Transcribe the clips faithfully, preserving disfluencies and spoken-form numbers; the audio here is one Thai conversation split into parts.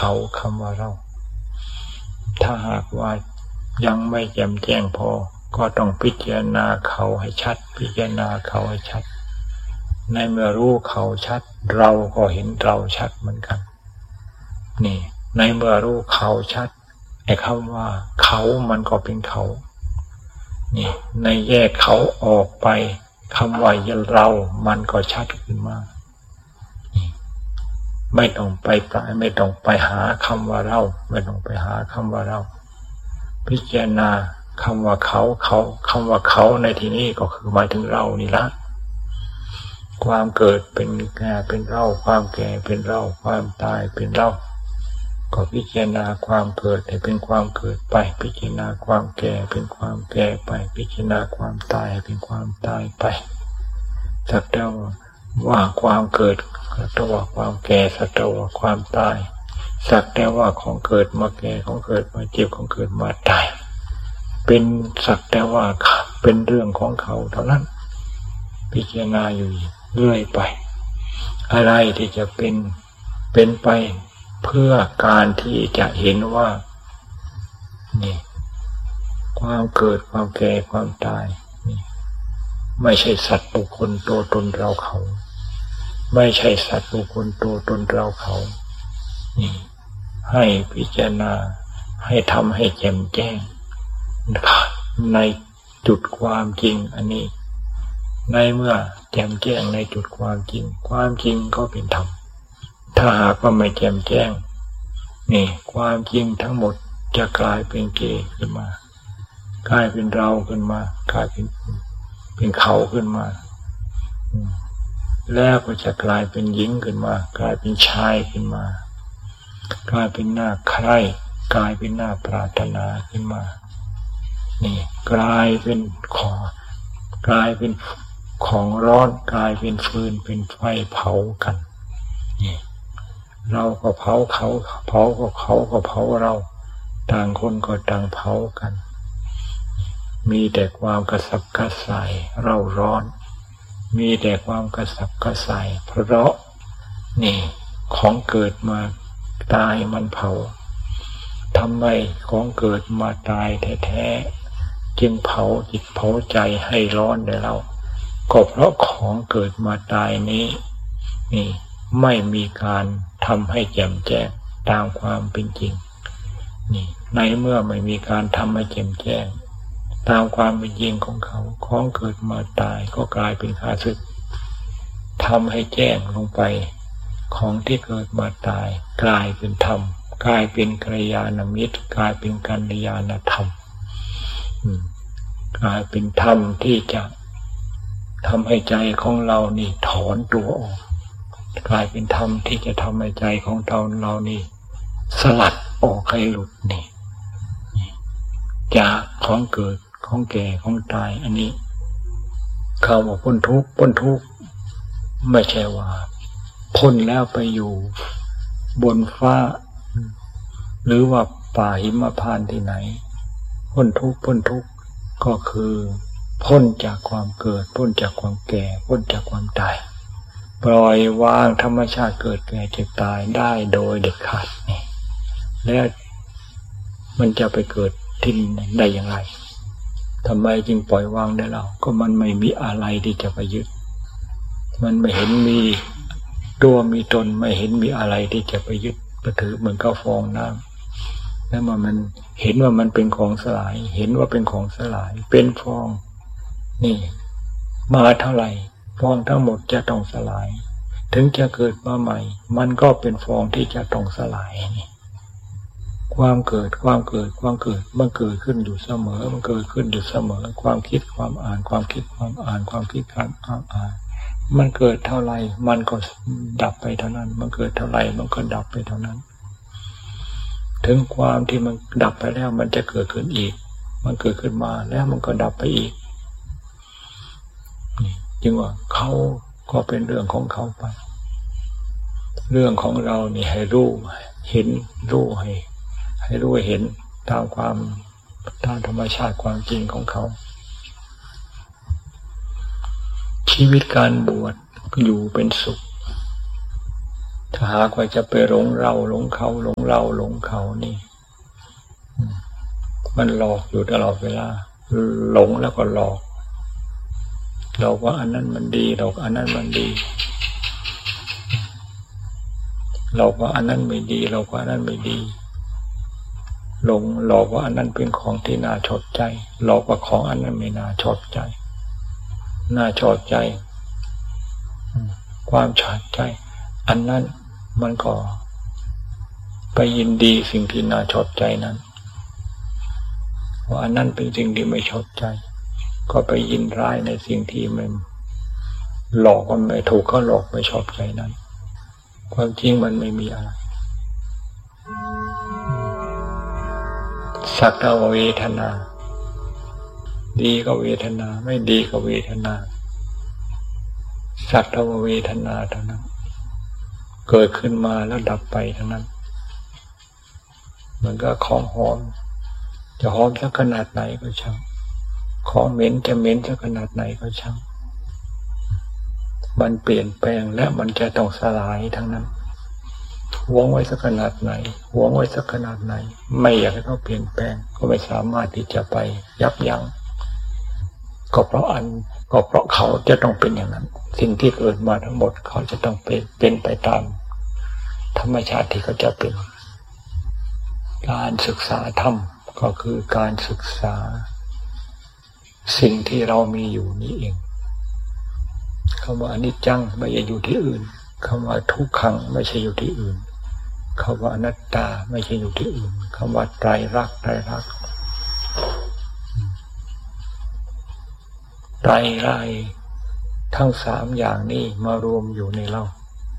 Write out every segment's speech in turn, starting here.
เขาคำว่าเราถ้าหากว่ายังไม่แจ่มแจ้งพอก็ต้องพิจารณาเขาให้ชัดพิจารณาเขาให้ชัดในเมื่อรู้เขาชัดเราก็เห็นเราชัดเหมือนกันนี่ในเมื่อรู้เขาชัดไอ้คำว่าเขามันก็เป็นเขานี่ในแยกเขาออกไปคำว่าเรามันก็ชัดขึ้นมานี่ไม่ต้องไปปลายไม่ต้องไปหาคำว่าเราไม่ต้องไปหาคำว่าเราพิจารณาคำว่าเขาเขาคำว่าเขาในที่นี้ก็คือหมายถึงเรานี่ละความเกิดเป็นแก่เป็นเราความแก่เป็นเราความตายเป็นเราก็พิจารณาความเกิดให้เป็นความเกิดไปพิจารณาความแก่เป็นความแก่ไปพิจารณาความตายให้เป็นความตายไปสักแต่ว่าความเกิดสักแต่ว่าความแก่สักแต่ว่าความตายสักแต่ว่าของเกิดมาแก่ของเกิดมาเจ็บของเกิดมาตายเป็นสักแต่ว่าเป็นเรื่องของเขาเท่านั้นพิจารณาอยู่เรื่อยไปอะไรที่จะเป็นเป็นไปเพื่อการที่จะเห็นว่านี่ความเกิดความแก่ความตายนี่ไม่ใช่สัตว์บุคคลตัวตนเราเขาไม่ใช่สัตว์บุคคลตัวตนเราเขานี่ให้พิจารณาให้ทำให้แจ่มแจ้งในจุดความจริงอันนี้ในเมื่อแจ่มแจ้งในจุดความจริงความจริงก็เป็นธรรมถ้าหากว่าไม่แจ่มแจ้งนี่ความจริงทั้งหมดจะกลายเป็นเกย์ขึ้นมากลายเป็นเราขึ้นมากลายเป็นเป็นเขาขึ้นมาแล้วก็จะกลายเป็นหญิงขึ้นมากลายเป็นชายขึ้นมากลายเป็นหน้าใคร่กลายเป็นหน้าปรารถนาขึ้นมานี่กลายเป็นของกลายเป็นของร้อนกลายเป็นฟืนเป็นไฟเผากันนี่เราก็เผาเขาเผาก็เขาก็เผาเราต่างคนก็ต่างเผากันมีแต่ความกระสับกระส่ายเร่าร้อนมีแต่ความกระสับกระส่ายเพราะนี่ของเกิดมาตายมันเผาทำไมของเกิดมาตายแท้ๆจึงเผาจิตเผาใจให้ร้อนในเราก็เพราะของเกิดมาตายนี้นี่ไม่มีการทำให้แจ่มแจ้งตามความเป็นจริงนี่ในเมื่อไม่มีการทำให้แจ่มแจ้งตามความเป็นจริงของเขาของเกิดมาตายก็กลายเป็นข้าศึกทำให้แจ้งลงไปของที่เกิดมาตายกลายเป็นธรรมกลายเป็นกัลยาณมิตรกลายเป็นกัลยาณธรรมกลายเป็นธรรมที่จะทำให้ใจของเรานี่ถอนตัวออกกลายเป็นธรรมที่จะทำให้ใจของเราเรานี่สลัดออกให้หลุดนี่จากของเกิดของแก่ของตายอันนี้เขาบอกพ้นทุกข์พ้นทุกข์ไม่ใช่ว่าพ้นแล้วไปอยู่บนฟ้าหรือว่าป่าหิมพานต์ที่ไหนพ้นทุกข์พ้นทุกข์ก็คือพ้นจากความเกิดพ้นจากความแก่พ้นจากความตายปล่อยวางธรรมชาติเกิดแก่เจ็บตายได้โดยเด็ดขาดนี่แล้วมันจะไปเกิดที่ได้อย่างไรทำไมจึงปล่อยวางได้เราก็มันไม่มีอะไรที่จะไปยึดมันไม่เห็นมีตัวมีตนไม่เห็นมีอะไรที่จะไปยึดไปถือเหมือนกับฟองน้ำแล้วมันมันเห็นว่ามันเป็นของสลายเห็นว่าเป็นของสลายเป็นฟองนี่มาเท่าไหร่ฟองทั้งหมดจะต้องสลายถึงจะเกิดมาใหม่มันก็เป็นฟองที่จะต้องสลายนี่ความเกิดความเกิดความเกิดมันเกิดขึ้นอยู่เสมอมันเกิดขึ้นอยู่เสมอความคิดความอ่านความคิดความอ่านความคิดความอ่านมันเกิดเท่าไรมันก็ดับไปเท่านั้นมันเกิดเท่าไรมันก็ดับไปเท่านั้นถึงความที่มันดับไปแล้วมันจะเกิดขึ้นอีกมันเกิดขึ้นมาแล้วมันก็ดับไปอีกนี่จึงว่าเขาก็เป็นเรื่องของเขาไปเรื่องของเรานี่ให้รู้เห็นรู้ให้ให้รู้เห็นตามความตามธรรมชาติความจริงของเขาชีวิตการบวชอยู่เป็นสุขถ้าหากว่าจะไปหลงเราหลงเขาหลงเราหลงเขานี่มันหลอกอยู่ตลอดเวลาหลงแล้วก็หลอกเราว่าอันนั้นมันดีเราอันนั้นมันดีเราว่าอันนั้นไม่ดีเราว่าอันนั้นไม่ดีหลงหลอกว่าอันนั้นเป็นของที่น่าชอบใจหลอกว่าของอันนั้นไม่น่าชอบใจน่าชอบใจความชอบใจอันนั้นมันก็ไปยินดีสิ่งที่น่าชอบใจนั้นว่าอันนั้นเป็นสิ่งที่ไม่ชอบใจก็ไปยินร้ายในสิ่งที่มันหลอกก็ไม่ถูกเขาหลอกไม่ชอบใจนั้นความจริงมันไม่มีอะไรสักแต่ว่าเวทนาดีก็เวทนาไม่ดีก็เวทนาสักแต่ว่าเวทนาเท่านั้นเกิดขึ้นมาแล้วดับไปทั้งนั้นเหมือนกับของหอมจะหอมสักขนาดไหนก็ช่างของเหม็นจะเหม็นสักขนาดไหนก็ช่างมันเปลี่ยนแปลงและมันจะต้องสลายทั้งนั้นหวงไว้สักขนาดไหนหวงไว้สักขนาดไหนไม่อยากให้เขาเปลี่ยนแปลงก็ไม่สามารถที่จะไปยับยั้งก็เพราะอันก็เพราะเขาจะต้องเป็นอย่างนั้นสิ่งที่เกิดมาทั้งหมดเขาจะต้องเป็นเป็นไปตามธรรมชาติที่เขาจะเป็นการศึกษาธรรมก็คือการศึกษาสิ่งที่เรามีอยู่นี้เองคำว่าอนิจจังไม่ใช่อยู่ที่อื่นคำว่าทุกขังไม่ใช่อยู่ที่อื่นคำว่าอนัตตาไม่ใช่อยู่ที่อื่นคำว่าไตรลักษณ์ไตรลักษณ์ไตรไร่ทั้งสามอย่างนี้มารวมอยู่ในเรา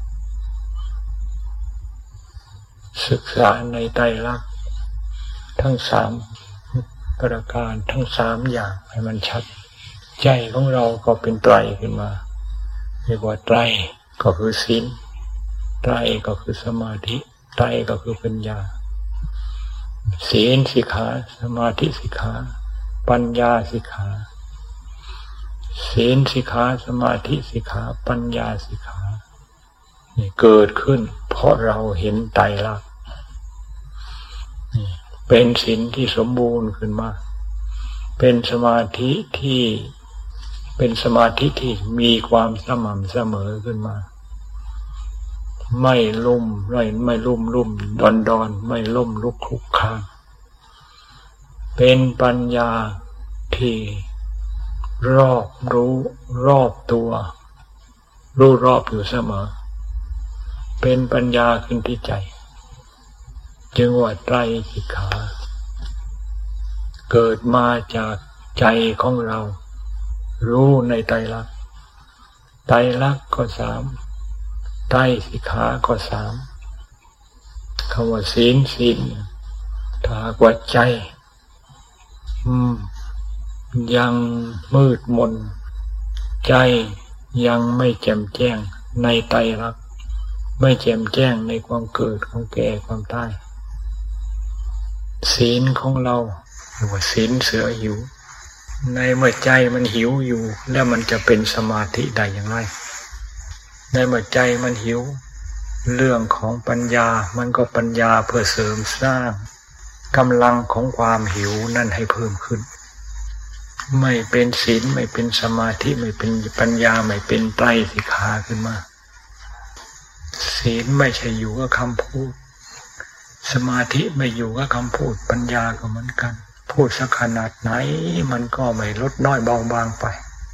ศึกษาในไตรลักษณ์ทั้งสามประการทั้งสามอย่างให้มันชัดใจของเราก็เป็นไตรขึ้นมาเรียกว่าไตรก็คือศีลไตรก็คือสมาธิไตรก็คือปัญญาศีลสิกขาสมาธิสิกขาปัญญาสิกขาศีลสิกขาสมาธิสิกขาปัญญาสิกขานี่เกิดขึ้นเพราะเราเห็นไตรลักษณ์เป็นศีลที่สมบูรณ์ขึ้นมาเป็นสมาธิที่เป็นสมาธิที่มีความสม่ำเสมอขึ้นมาไม่ลุ่มไม่ไม่ลุ่มลุ่มดอนดอนไม่ลุ่มลุกคลุกคลานเป็นปัญญาที่รอบรู้รอบตัวรู้รอบอยู่เสมอเป็นปัญญาขึ้นที่ใจจึงว่าไตรสิกขาเกิดมาจากใจของเรารู้ในไตรลักษณ์ไตรลักษณ์ก็สามไตรสิกขาก็สามคำว่าศีลศีลถ้าว่าใจยังมืดมนใจยังไม่แจ่มแจ้งในไตรลักษณ์ไม่แจ่มแจ้งในความเกิดความแก่ความตายศีลของเราเรียกว่าศีลเสือหิวในเมื่อใจมันหิวอยู่แล้วมันจะเป็นสมาธิได้อย่างไรในเมื่อใจมันหิวเรื่องของปัญญามันก็ปัญญาเพื่อเสริมสร้างกำลังของความหิวนั่นให้เพิ่มขึ้นไม่เป็นศีลไม่เป็นสมาธิไม่เป็นปัญญาไม่เป็นไตรสิกขาขึ้นมาศีลไม่ใช่อยู่กับคำพูดสมาธิไม่อยู่กับคำพูดปัญญาก็เหมือนกันพูดสักขนาดไหนมันก็ไม่ลดน้อยเบาบางไป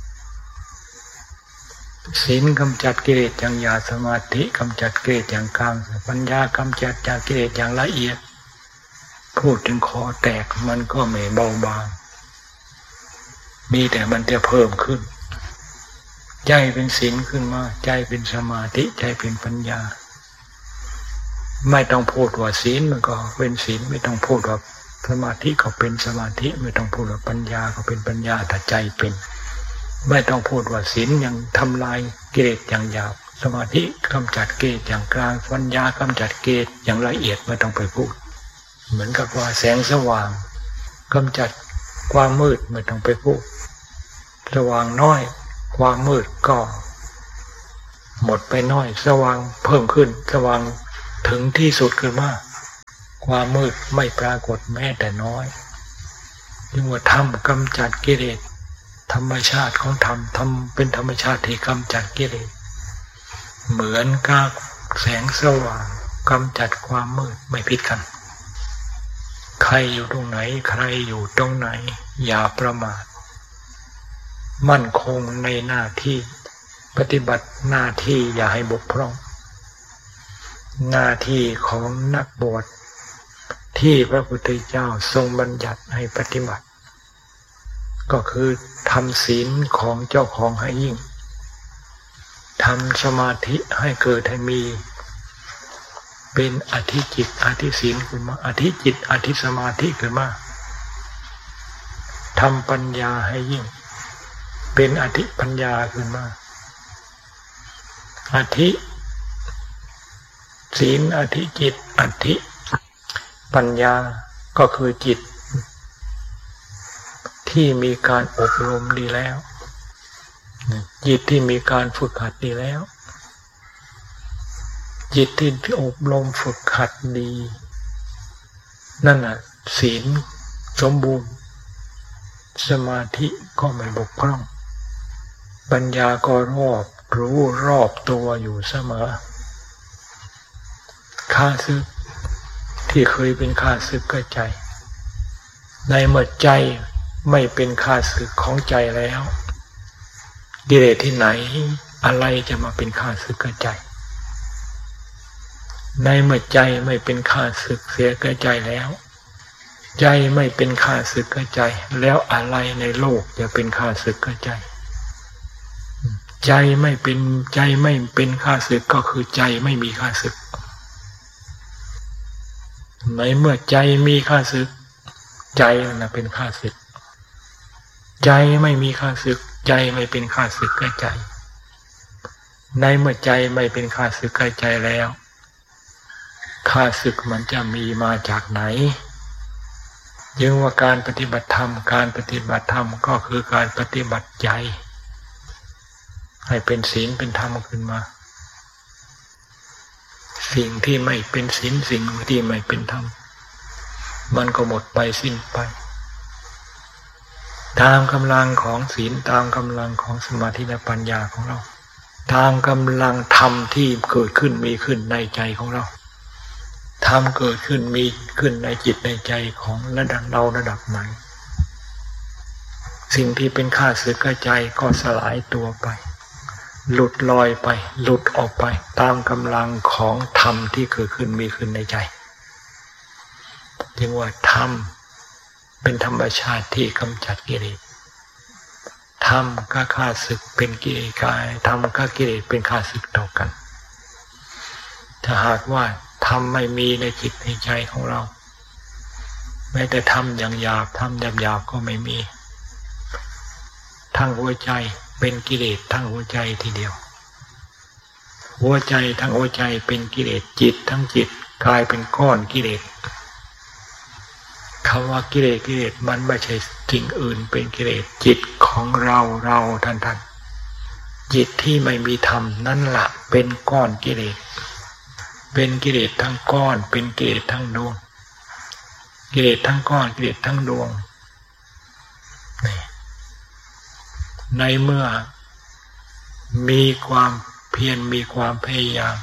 ศีลกำจัดกิเลสอย่างหยาบสมาธิกำจัดกิเลสอย่างกลางปัญญากำจัดจากกิเลสอย่างละเอียดพูดถึงคอแตกมันก็ไม่เบาบางมีแต่มันจะเพิ่มขึ้นใจเป็นศีลขึ้นมาใจเป็นสมาธิใจเป็นปัญญาไม่ต้องพูดว่าศีลมันก็เป็นศีลไม่ต้องพูดว่าสมาธิก็เป็นสมาธิไม่ต้องพูดว่าปัญญาก็เป็นปัญญาถ้าใจเป็นไม่ต้องพูดว่าศีลยังทำลายกิเลสอย่างหยาบสมาธิกำจัดกิเลสอย่างกลางปัญญากำจัดกิเลสอย่างละเอียดไม่ต้องไปพูดเหมือนกับว่าแสงสว่างกำจัดความมืดไม่ต้องไปพูดสว่างน้อยความมืดก็หมดไปน้อยสว่างเพิ่มขึ้นสว่างถึงที่สุดขึ้นมาความมืดไม่ปรากฏแม้แต่น้อยจึงว่าธรรมกำจัดกิเลสธรรมชาติของธรรมธรรมเป็นธรรมชาติที่กำจัดกิเลสเหมือนกับแสงสว่างกำจัดความมืดไม่ผิดกันใครอยู่ตรงไหนใครอยู่ตรงไหนอย่าประมาทมั่นคงในหน้าที่ปฏิบัติหน้าที่อย่าให้บกพร่องหน้าที่ของนักบวชที่พระพุทธเจ้าทรงบัญญัติให้ปฏิบัติก็คือทำศีลของเจ้าของให้ยิ่งทำสมาธิให้เกิดให้มีเป็นอธิจิตอธิศีลขึ้นมาอธิจิตอธิสมาธิขึ้นมาทำปัญญาให้ยิ่งเป็นอธิปัญญาขึ้นมาอธิศีลอธิจิตอธิปัญญาก็คือจิตที่มีการอบรมดีแล้วจิตที่มีการฝึกหัดดีแล้วจิตที่อบรมฝึกหัดดีนั่นน่ะศีลสมบูรณ์สมาธิก็ไม่บกพร่องปัญญาก็รอบรู้รอบตัวอยู่เสมอข้าศึกที่เคยเป็นข้าศึกก็ใจในเมื่อใจไม่เป็นข้าศึกของใจแล้วกิเลสที่ไหนอะไรจะมาเป็นข้าศึกกับใจในเมื่อใจไม่เป็นข้าศึกเสียกับใจแล้วใจไม่เป็นข้าศึกกับใจแล้วอะไรในโลกจะเป็นข้าศึกกับใจใจไม่เป็นใจไม่เป็นข้าศึกก็คือใจไม่มีข้าศึกในเมื่อใจมีข้าศึกใจน่ะเป็นข้าศึกใจไม่มีข้าศึกใจไม่เป็นข้าศึกกับใจในเมื่อใจไม่เป็นข้าศึกกับใจแล้วข้าศึกมันจะมีมาจากไหนจึงว่าการปฏิบัติธรรมการปฏิบัติธรรมก็คือการปฏิบัติใจให้เป็นศีลเป็นธรรมขึ้นมาสิ่งที่ไม่เป็นศีลสิ่งที่ไม่เป็นธรรมมันก็หมดไปสิ้นไปตามกำลังของศีลตามกำลังของสมาธิและปัญญาของเราตามกำลังธรรมที่เกิดขึ้นมีขึ้นในใจของเราธรรมเกิดขึ้นมีขึ้นในจิตในใจของระดับเราระดับไหนสิ่งที่เป็นข้าศึกกับใจก็สลายตัวไปหลุดลอยไปหลุดออกไปตามกำลังของธรรมที่เกิดขึ้นมีขึ้นในใจจึงว่าธรรมเป็นธรรมชาติที่กำจัดกิเลสธรรมกับข้าศึกเป็นกิเลสกายธรรมกับกิเลสเป็นข้าศึกต่อกันถ้าหากว่าธรรมไม่มีในจิตในใจของเราแม้แต่ธรรมอย่างหยาบธรรมหยาบๆก็ไม่มีทั้งหัวใจเป็นกิเลสทั้งหัวใจทีเดียวหัวใจทั้งหัวใจเป็นกิเลสจิตทั้งจิตกลายเป็นก้อนกิเลสคำว่ากิเลสกิเลสมันไม่ใช่สิ่งอื่นเป็นกิเลสจิตของเราเราท่านท่านจิตที่ไม่มีธรรมนั่นแหละเป็นก้อนกิเลสเป็นกิเลสทั้งก้อนเป็นกิเลสทั้งดวงกิเลสทั้งก้อนกิเลสทั้งดวงในเมื่อมีความเพียรมีความพยายาม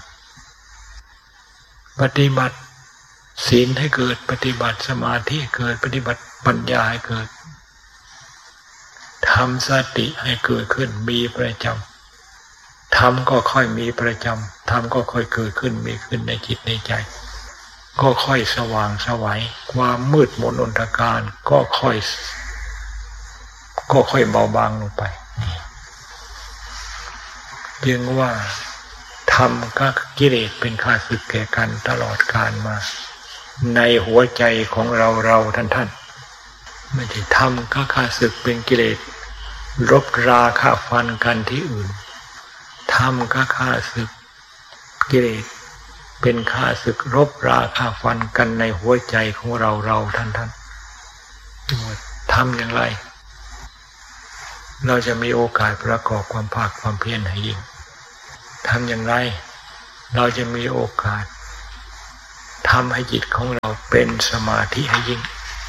ปฏิบัติศีลให้เกิดปฏิบัติสมาธิให้เกิดปฏิบัติปัญญาให้เกิดทำสติให้เกิดขึ้นมีประจำธรรมก็ค่อยมีประจำธรรมก็ค่อยเกิดขึ้นมีขึ้นในจิตในใจก็ค่อยสว่างไสวความมืดมนอนตการก็ค่อยก็ค่อยเบาบางลงไปจึงว่าธรรมกับกิเลสเป็นข้าศึกแก่กันตลอดกาลมาในหัวใจของเราเราท่านท่านไม่ใช่ธรรมกับข้าศึกเป็นกิเลสรบราฆ่าฟันกันที่อื่นธรรมกับข้าศึกกิเลสเป็นข้าศึกรบราฆ่าฟันกันในหัวใจของเราเราท่านท่านทำอย่างไรเราจะมีโอกาสประกอบความภาคความเพียรให้ยิ่งทำอย่างไรเราจะมีโอกาสทำให้จิตของเราเป็นสมาธิให้ยิ่ง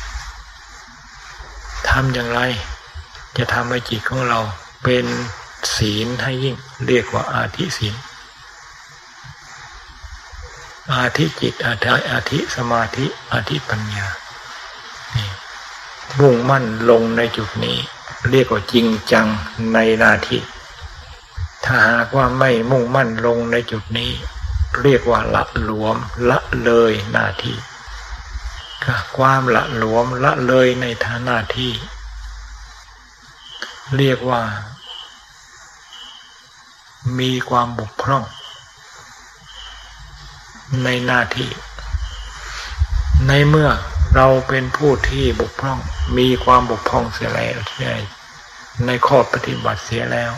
ทำอย่างไรจะทำให้จิตของเราเป็นศีลให้ยิ่งเรียกว่าอาธิศีลอาธิจิตอาธิอาธิสมาธิอาธิปัญญามุ่งมั่นลงในจุดนี้เรียกว่าจริงจังในหน้าที่ถ้าหากว่าไม่มุ่งมั่นลงในจุดนี้เรียกว่าละหลวมละเลยหน้าที่ความละหลวมละเลยในฐานะหน้าที่เรียกว่ามีความบกพร่องในหน้าที่ในเมื่อเราเป็นผู้ที่บกพร่องมีความบกพร่องเสียแล้วในข้อปฏิบัติเสียแล้ว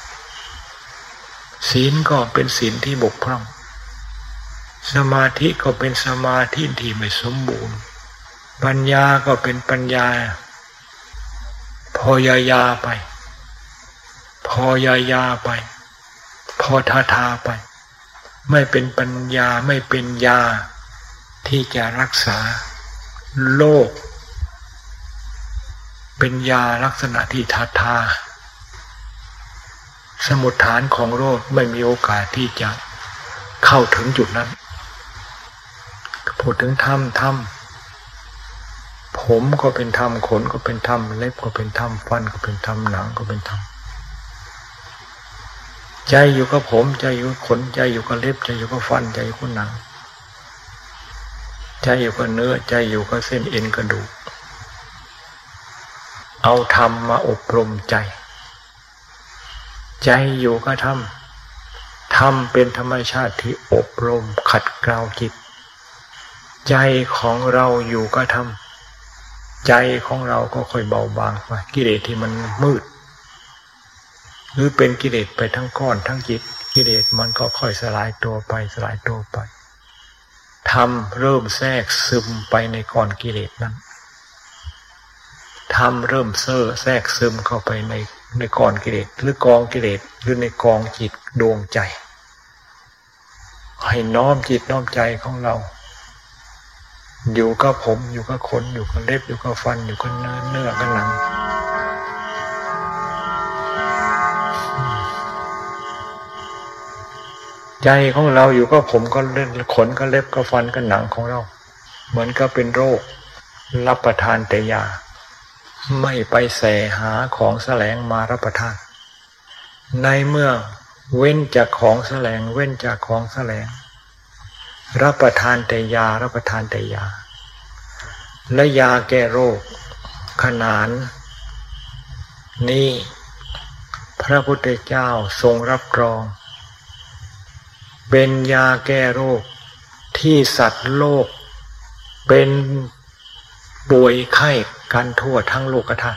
ศีลก็เป็นศีลที่บกพร่องสมาธิก็เป็นสมาธิที่ไม่สมบูรณ์ปัญญาก็เป็นปัญญาพอยายาไปพอยายาไปพอทาทาไปไม่เป็นปัญญาไม่เป็นยาที่จะรักษาโรคเป็นยาลักษณะที่ทาทาสมุฏฐานของโรคไม่มีโอกาสที่จะเข้าถึงจุดนั้นพูดถึงธรรมธรรมผมก็เป็นธรรมขนก็เป็นธรรมเล็บก็เป็นธรรมฟันก็เป็นธรรมหนังก็เป็นธรรมใจอยู่กับผมใจอยู่กับขนใจอยู่กับเล็บใจอยู่กับฟันใจอยู่กับหนังใจอยู่กับเนื้อใจอยู่กับเส้นเอ็นกระดูกเอาธรรมมาอบรมใจใจอยู่กับธรรมธรรมเป็นธรรมชาติที่อบรมขัดเกลาจิตใจของเราอยู่กับธรรมใจของเราก็ค่อยเบาบางไปกิเลสที่มันมืดหรือเป็นกิเลสไปทั้งก้อนทั้งจิตกิเลสมันก็ค่อยสลายตัวไปสลายตัวไปธรรมเริ่มแทรกซึมไปในก้อนกิเลสนั้นธรรมเริ่มเซ่อแทรกซึมเข้าไปในในก้อนกิเลสหรือกองกิเลสหรือในกองจิตดวงใจให้น้อมจิตน้อมใจของเราอยู่กับผมอยู่กับขนอยู่กับเล็บอยู่กับฟันอยู่กับเนื้อเนื้อกับหนังใจของเราอยู่ก็ผมก็เล่นขนก็เล็บก็ฟันก็หนังของเราเหมือนก็เป็นโรครับประทานแต่ยาไม่ไปแสหาของแสลงมารับประทานในเมื่อเว้นจากของแสลงเว้นจากของแสลงรับประทานแต่ยารับประทานแต่ยาและยาแก้โรคขนานนี้พระพุทธเจ้าทรงรับรองเป็นยาแก้โรคที่สัตว์โลกเป็นป่วยไข้กันทั่วทั้งโลกธาตุ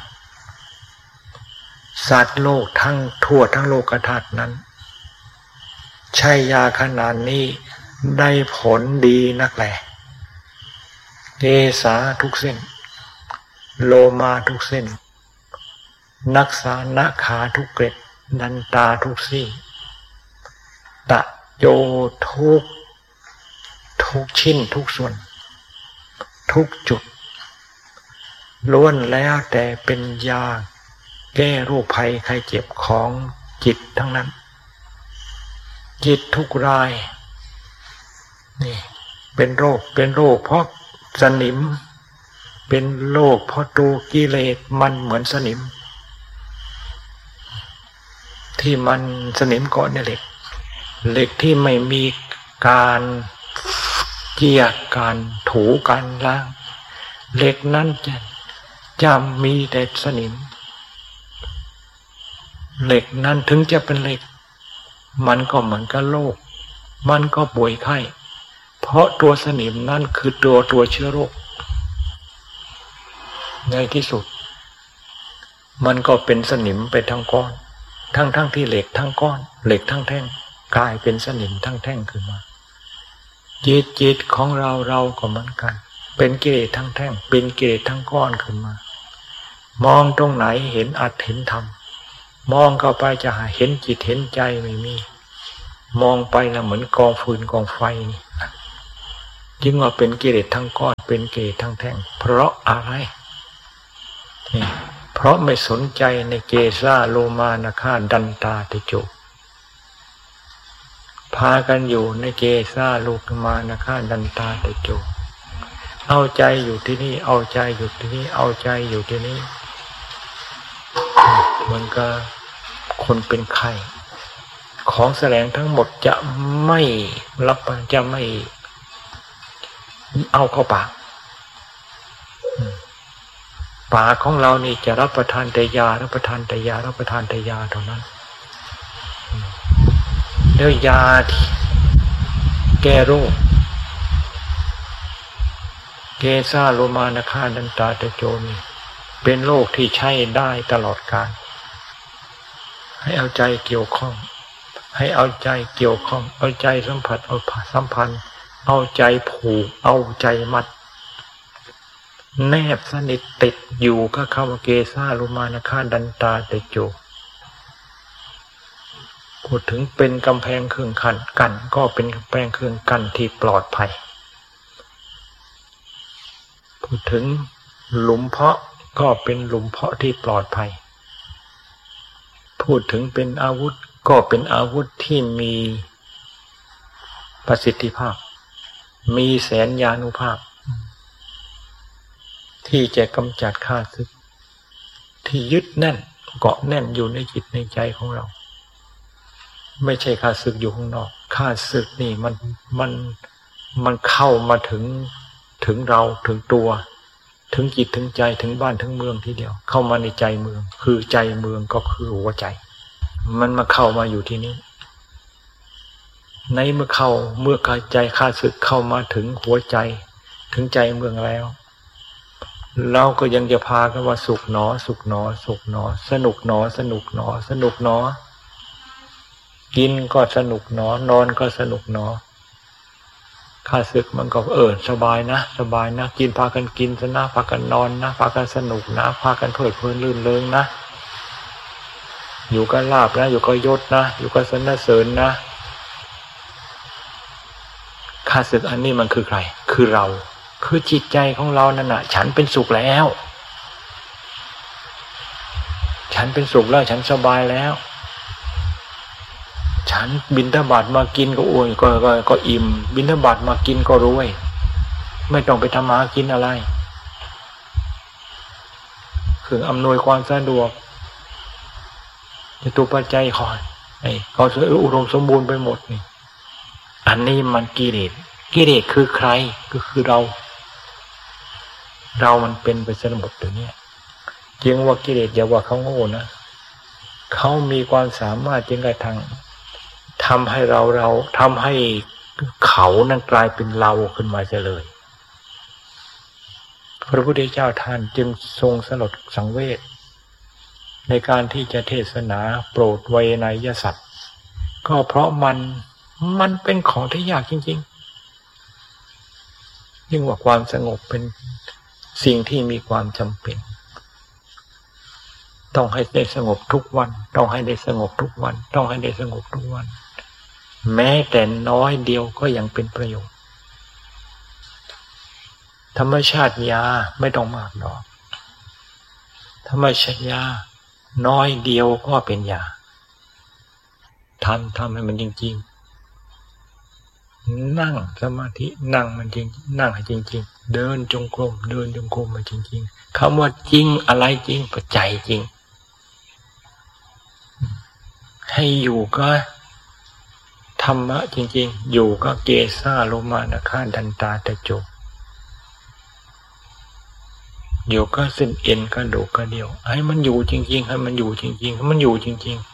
สัตว์โลกทั้งทั่วทั้งโลกธาตุนั้นใช้ยาขนาดนี้ได้ผลดีนักแลเกสาทุกเส้นโลมาทุกเส้นนักษานาขาทุกเกล็ดนันตาทุกซี่ตะโยทุกทุกชิ้นทุกส่วนทุกจุดล้วนแล้วแต่เป็นยาแก้โรคภัยไข้เจ็บของจิตทั้งนั้นจิตทุกรายนี่เป็นโรคเป็นโรคเพราะสนิมเป็นโรคเพราะตัวกิเลสมันเหมือนสนิมที่มันสนิมเกาะในเหล็กเหล็กที่ไม่มีการเจี่ยการถูการล้างเหล็กนั้นจะจะมีแต่สนิมเหล็กนั้นถึงจะเป็นเหล็กมันก็เหมือนกับโรคมันก็ป่วยไข้เพราะตัวสนิมนั่นคือตัวตัวเชื้อโรคในที่สุดมันก็เป็นสนิมไปทั้งก้อนทั้งทั้งที่เหล็กทั้งก้อนเหล็กทั้งแท่งกลายเป็นสนิมทั้งแท่งขึ้นมาจิตจิตของเราเราก็เหมือนกันเป็นกิเลสทั้งแท่งเป็นกิเลสทั้งก้อนขึ้นมามองตรงไหนเห็นอัตเห็นธรรมมองเข้าไปจะเห็นจิตเห็นใจไม่มีมองไปนะเหมือนกองฟืนกองไฟนี่จึงว่าเป็นกิเลสทั้งก้อนเป็นกิเลสทั้งแท่งเพราะอะไรนี่เพราะไม่สนใจในเกสาโลมานะฆาดันตาเตโจพากันอยู่ในเกสาโลมานะฆาดันตาเตโจเอาใจอยู่ที่นี่เอาใจอยู่ที่นี่เอาใจอยู่ที่นี่มันก็คนเป็นไข้ของแสลงทั้งหมดจะไม่รับจะไม่เอาเข้าปากปากของเรานี่จะรับประทานแต่ยารับประทานแต่ยารับประทานแต่ยาเท่านั้นแล้วยาที่แก้โรคเกสาโลมานะฆาดันตาเตโจนี่เป็นโรคที่ใช้ได้ตลอดกาลให้เอาใจเกี่ยวข้องให้เอาใจเกี่ยวข้องเอาใจสัมผัสเอาสัมพันธ์เอาใจผูกเอาใจมัดแนบสนิทติดอยู่กับคำว่าเกสาโลมานะฆาดันตาเตโจพูดถึงเป็นกำแพงเครื่องขันกันก็เป็นกำแพงเครื่องกันที่ปลอดภัยพูดถึงหลุมเพาะก็เป็นหลุมเพาะที่ปลอดภัยพูดถึงเป็นอาวุธก็เป็นอาวุธที่มีประสิทธิภาพมีแสนยานุภาพที่จะกำจัดข้าศึกที่ยึดแน่นเกาะแน่นอยู่ในจิตในใจของเราไม่ใช่ข้าศึกอยู่ข้างนอกข้าศึกนี่มันมันมันเข้ามาถึงถึงเราถึงตัวถึงจิตถึงใจถึงบ้านถึงเมืองทีเดียวเข้ามาในใจเมืองคือใจเมืองก็คือหัวใจมันมาเข้ามาอยู่ที่นี้ในเมื่อเข้าเมื่อกายใจข้าศึกเข้ามาถึงหัวใจถึงใจเมืองแล้วเราก็ยังจะพากันว่าสุขหนอสุขหนอสุขหนอสนุกหนอสนุกหนอสนุกหนอกินก็สนุกหนอนอนก็สนุกหนอข้าศึกมันก็เออสบายนะสบายนะกินพากันกินซะนะพากันนอนนะพากันสนุกนะพากันเพลิดเพลินลื่นเริงนะอยู่กับลาภนะอยู่กับยศนะอยู่กับสรรเสริญนะข้าศึกอันนี้มันคือใครคือเราคือจิตใจของเรานั่นน่ะฉันเป็นสุขแล้วฉันเป็นสุขแล้วฉันสบายแล้วฉันบิณฑบาตมากินก็โอ้ยก็ก็ก็อิ่มบิณฑบาตมากินก็รวยไม่ต้องไปทำมากินอะไรคืออำนวยความสะดวกจะตัวปัจจัยคอยไอ้เขาอุดมสมบูรณ์ไปหมดนี่อันนี้มันกิเลสกิเลสคือใครก็คือเราเรามันเป็นไปซะหมดตัวเนี้ยจึงว่ากิเลสอย่าว่าเขาโง่นะเขามีความสามารถจึงกระทั่งทำให้เราเราทำให้เขานั้นกลายเป็นเราขึ้นมาเฉลยพระพุทธเจ้าท่านจึงทรงสลดสังเวชในการที่จะเทศนาโปรดไวยนัยสัตว์ก็เพราะมันมันเป็นของที่ยากจริงๆยิ่งว่าความสงบเป็นสิ่งที่มีความจำเป็นต้องให้ได้สงบทุกวันต้องให้ได้สงบทุกวันต้องให้ได้สงบทุกวันแม้แต่น้อยเดียวก็ยังเป็นประโยชน์ธรรมชาติยาไม่ต้องมากดอกธรรมชาติยาน้อยเดียวก็เป็นยาทำทำให้มันจริงๆนั่งสมาธินั่งมันจริงนั่งให้จริงๆเดินจงกรมเดินจงกรมมาจริงๆคำว่าจริงอะไรจริงปัจจัยจริงให้อยู่ก็ธรรมะจริงๆอยู่ก็เกสาโลมานะฆาดันตาเตโจอยู่ก็เส้นเอ็นกระดูกกระเดี่ยวให้มันอยู่จริงๆให้มันอยู่จริงๆให้มันอยู่จริง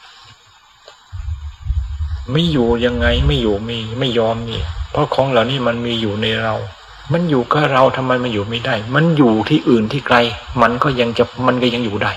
ๆไม่อยู่ยังไงไม่อยู่มีไม่ยอมมีเพราะของเหล่านี้มันมีอยู่ในเรามันอยู่กับเราทำไมมันอยู่ไม่ได้มันอยู่ที่อื่นที่ไกลมันก็ยังจะมันก็ยังอยู่ได้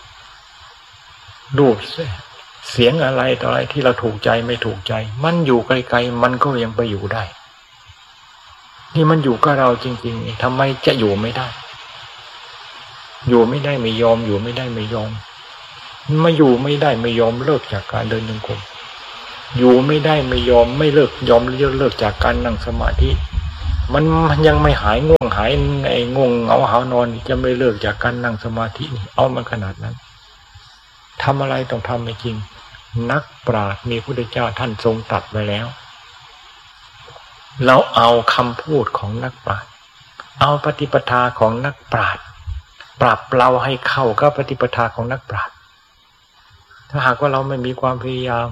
รูปเสียงอะไรต่ออะไรที่เราถูกใจไม่ถูกใจมันอยู่ไกลๆมันก็ยังไปอยู่ได้นี่มันอยู่กับเราจริงๆทำไมจะอยู่ไม่ได้อยู่ไม่ได้ไม่ยอมอยู่ไม่ได้ไม่ยอมมาอยู่ไม่ได้ไม่ยอมเลิกจากการเดินจงกรมอยู่ไม่ได้ไม่ยอมไม่เลิกยอมเลิกเลิกจากการนั่งสมาธิมันยังไม่หายง่วงหายไอ้ง่วงเหงาหานอนจะไม่เลิกจากการนั่งสมาธินี่เอามันขนาดนั้นทำอะไรต้องทำให้จริงนักปราชญ์มีพระพุทธเจ้าท่านทรงตรัสไว้แล้วเราเอาคำพูดของนักปราชญ์เอาปฏิปทาของนักปราชญ์ปรับเราให้เข้ากับปฏิปทาของนักปราชญ์ถ้าหากว่าเราไม่มีความพยายาม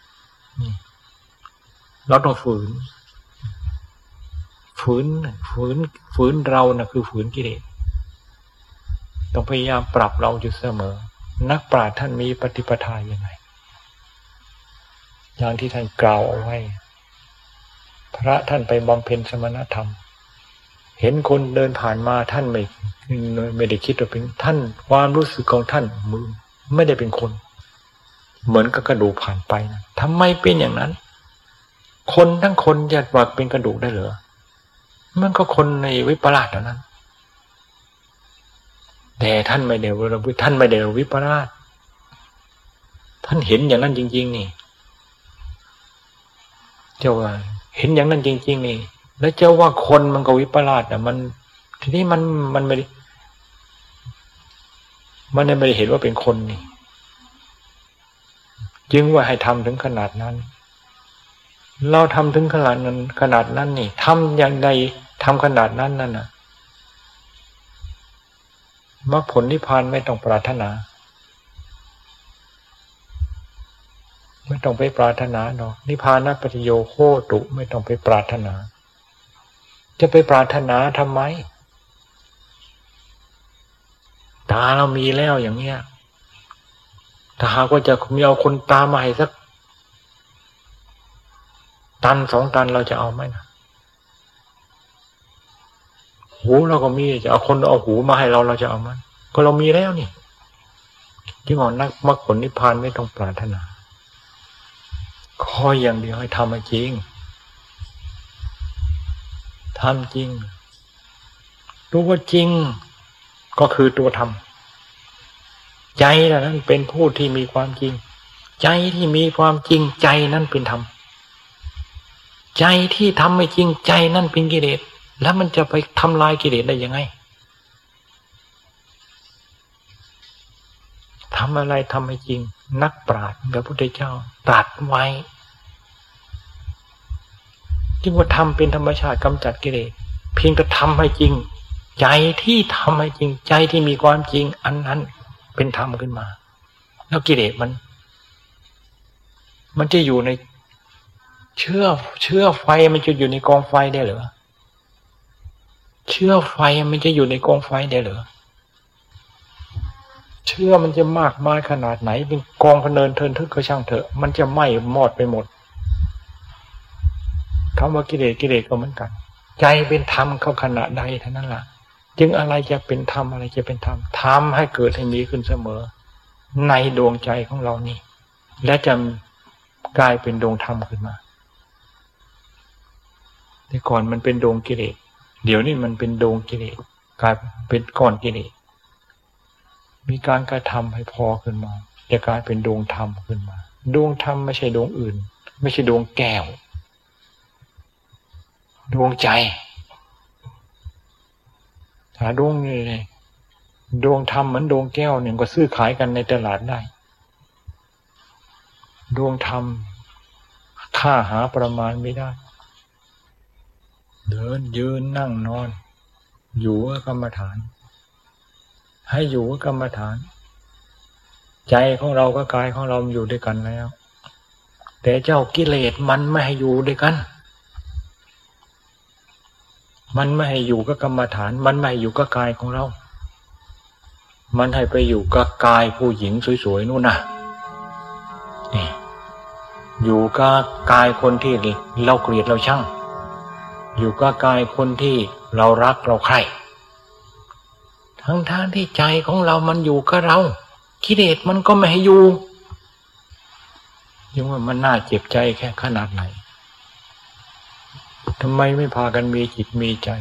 เราต้องฝืนฝืนฝืนฝืนเรานะคือฝืนกิเลสต้องพยายามปรับเราอยู่เสมอนักปราชญ์ท่านมีปฏิปทายังไงอย่างที่ท่านกล่าวเอาไว้พระท่านไปบำเพ็ญสมณธรรมเห็นคนเดินผ่านมาท่านไม่ไม่ได้คิดว่าเป็นท่านความรู้สึกของท่านมือไม่ได้เป็นคนเหมือนกับกระดูกผ่านไปนะทำไมเป็นอย่างนั้นคนทั้งคนจะว่าเป็นกระดูกได้เหรอมันก็คนในวิปลาสเท่านั้นแต่ท่านไม่ได้ท่านไม่ได้วิปลาสท่านเห็นอย่างนั้นจริงๆนี่เจ้าว่าเห็นอย่างนั้นจริงๆนี่แล้วเจ้าว่าคนมันก็วิปลาสอ่ะมันทีนี้มันมันไม่มันไม่ได้เห็นว่าเป็นคนนี่จึงว่าให้ทำถึงขนาดนั้นเราทำถึงขนาดนั้นขนาดนั้นนี่ทำอย่างใดทำขนาดนั้นนั่นน่ะมรรคผลนิพพานไม่ต้องปรารถนาไม่ต้องไปปรารถนาหรอกนิพพานะปัจโยโคตุไม่ต้องไปปรารถนาจะไปปรารถนาทำไมตาเรามีแล้วอย่างเนี้ยถ้าหากว่าจะมีเอาคนตามาให้สักตันสองตันเราจะเอาไหมนะหูเราก็มีจะเอาคนเอาหูมาให้เราเราจะเอาไหมก็เรามีแล้วนี่ที่บอกนักมรรคผลนิพพานไม่ต้องปรารถนาขออย่างเดียวให้ทำให้จริงทำจริงรู้ว่าจริงก็คือตัวทำใจนั้นเป็นผู้ที่มีความจริงใจที่มีความจริงใจนั้นเป็นธรรมใจที่ทำไม่จริงใจนั่นเป็นกิเลสแล้วมันจะไปทำลายกิเลสได้ยังไงทำอะไรทำให้จริงนักปราชญ์พระพุทธเจ้าตรัสไว้จึงว่าทำเป็นธรรมชาติกำจัดกิเลสเพียงแต่ทำให้จริงใจที่ทำให้จริงใจที่มีความจริงอันนั้นเป็นธรรมขึ้นมาแล้วกิเลสมันมันจะอยู่ในเชื้อเชื้อไฟมันจะอยู่ในกองไฟได้เหรอเชื้อไฟมันจะอยู่ในกองไฟได้เหรอเชื้อมันจะมากมายขนาดไหนเป็นกองพะเนินเทินทึกก็ช่างเถอะมันจะไหม้มอดไปหมดคำว่ากิเลสกิเลสก็เหมือนกันใจเป็นธรรมเข้าขณะใดเท่านั้นล่ะจึงอะไรจะเป็นธรรมอะไรจะเป็นธรรมทำให้เกิดให้มีขึ้นเสมอในดวงใจของเรานี่และจะกลายเป็นดวงธรรมขึ้นมาแต่ก่อนมันเป็นดวงกิเลสเดี๋ยวนี้มันเป็นดวงกิเลสกลายเป็นก้อนกิเลสมีการกระทำให้พอขึ้นมาจะกลายเป็นดวงธรรมขึ้นมาดวงธรรมไม่ใช่ดวงอื่นไม่ใช่ดวงแก้วดวงใจถ้าดวงนี่เลยดวงธรรมเหมือนดวงแก้วเนี่ยก็ซื้อขายกันในตลาดได้ดวงธรรมค่าหาประมาณไม่ได้เดินยืนนั่งนอนอยู่กับกรรมฐานให้อยู่กับกรรมฐานใจของเรากับกายของเราอยู่ด้วยกันแล้วแต่เจ้ากิเลสมันไม่ให้อยู่ด้วยกันมันไม่ให้อยู่กับกรรมฐานมันไม่ให้อยู่กับกายของเรามันให้ไปอยู่กับกายผู้หญิงสวยๆนู่นน่ะนี่อยู่กับกายคนที่เราเกลียดเราชังอยู่กับกายคนที่เรารักเราใคร่ทั้งทางที่ใจของเรามันอยู่กับเรากิเลสมันก็ไม่ให้อยู่ยังว่ามันน่าเจ็บใจแค่ขนาดไหนทำไมไม่พากันมีจิตมีใจ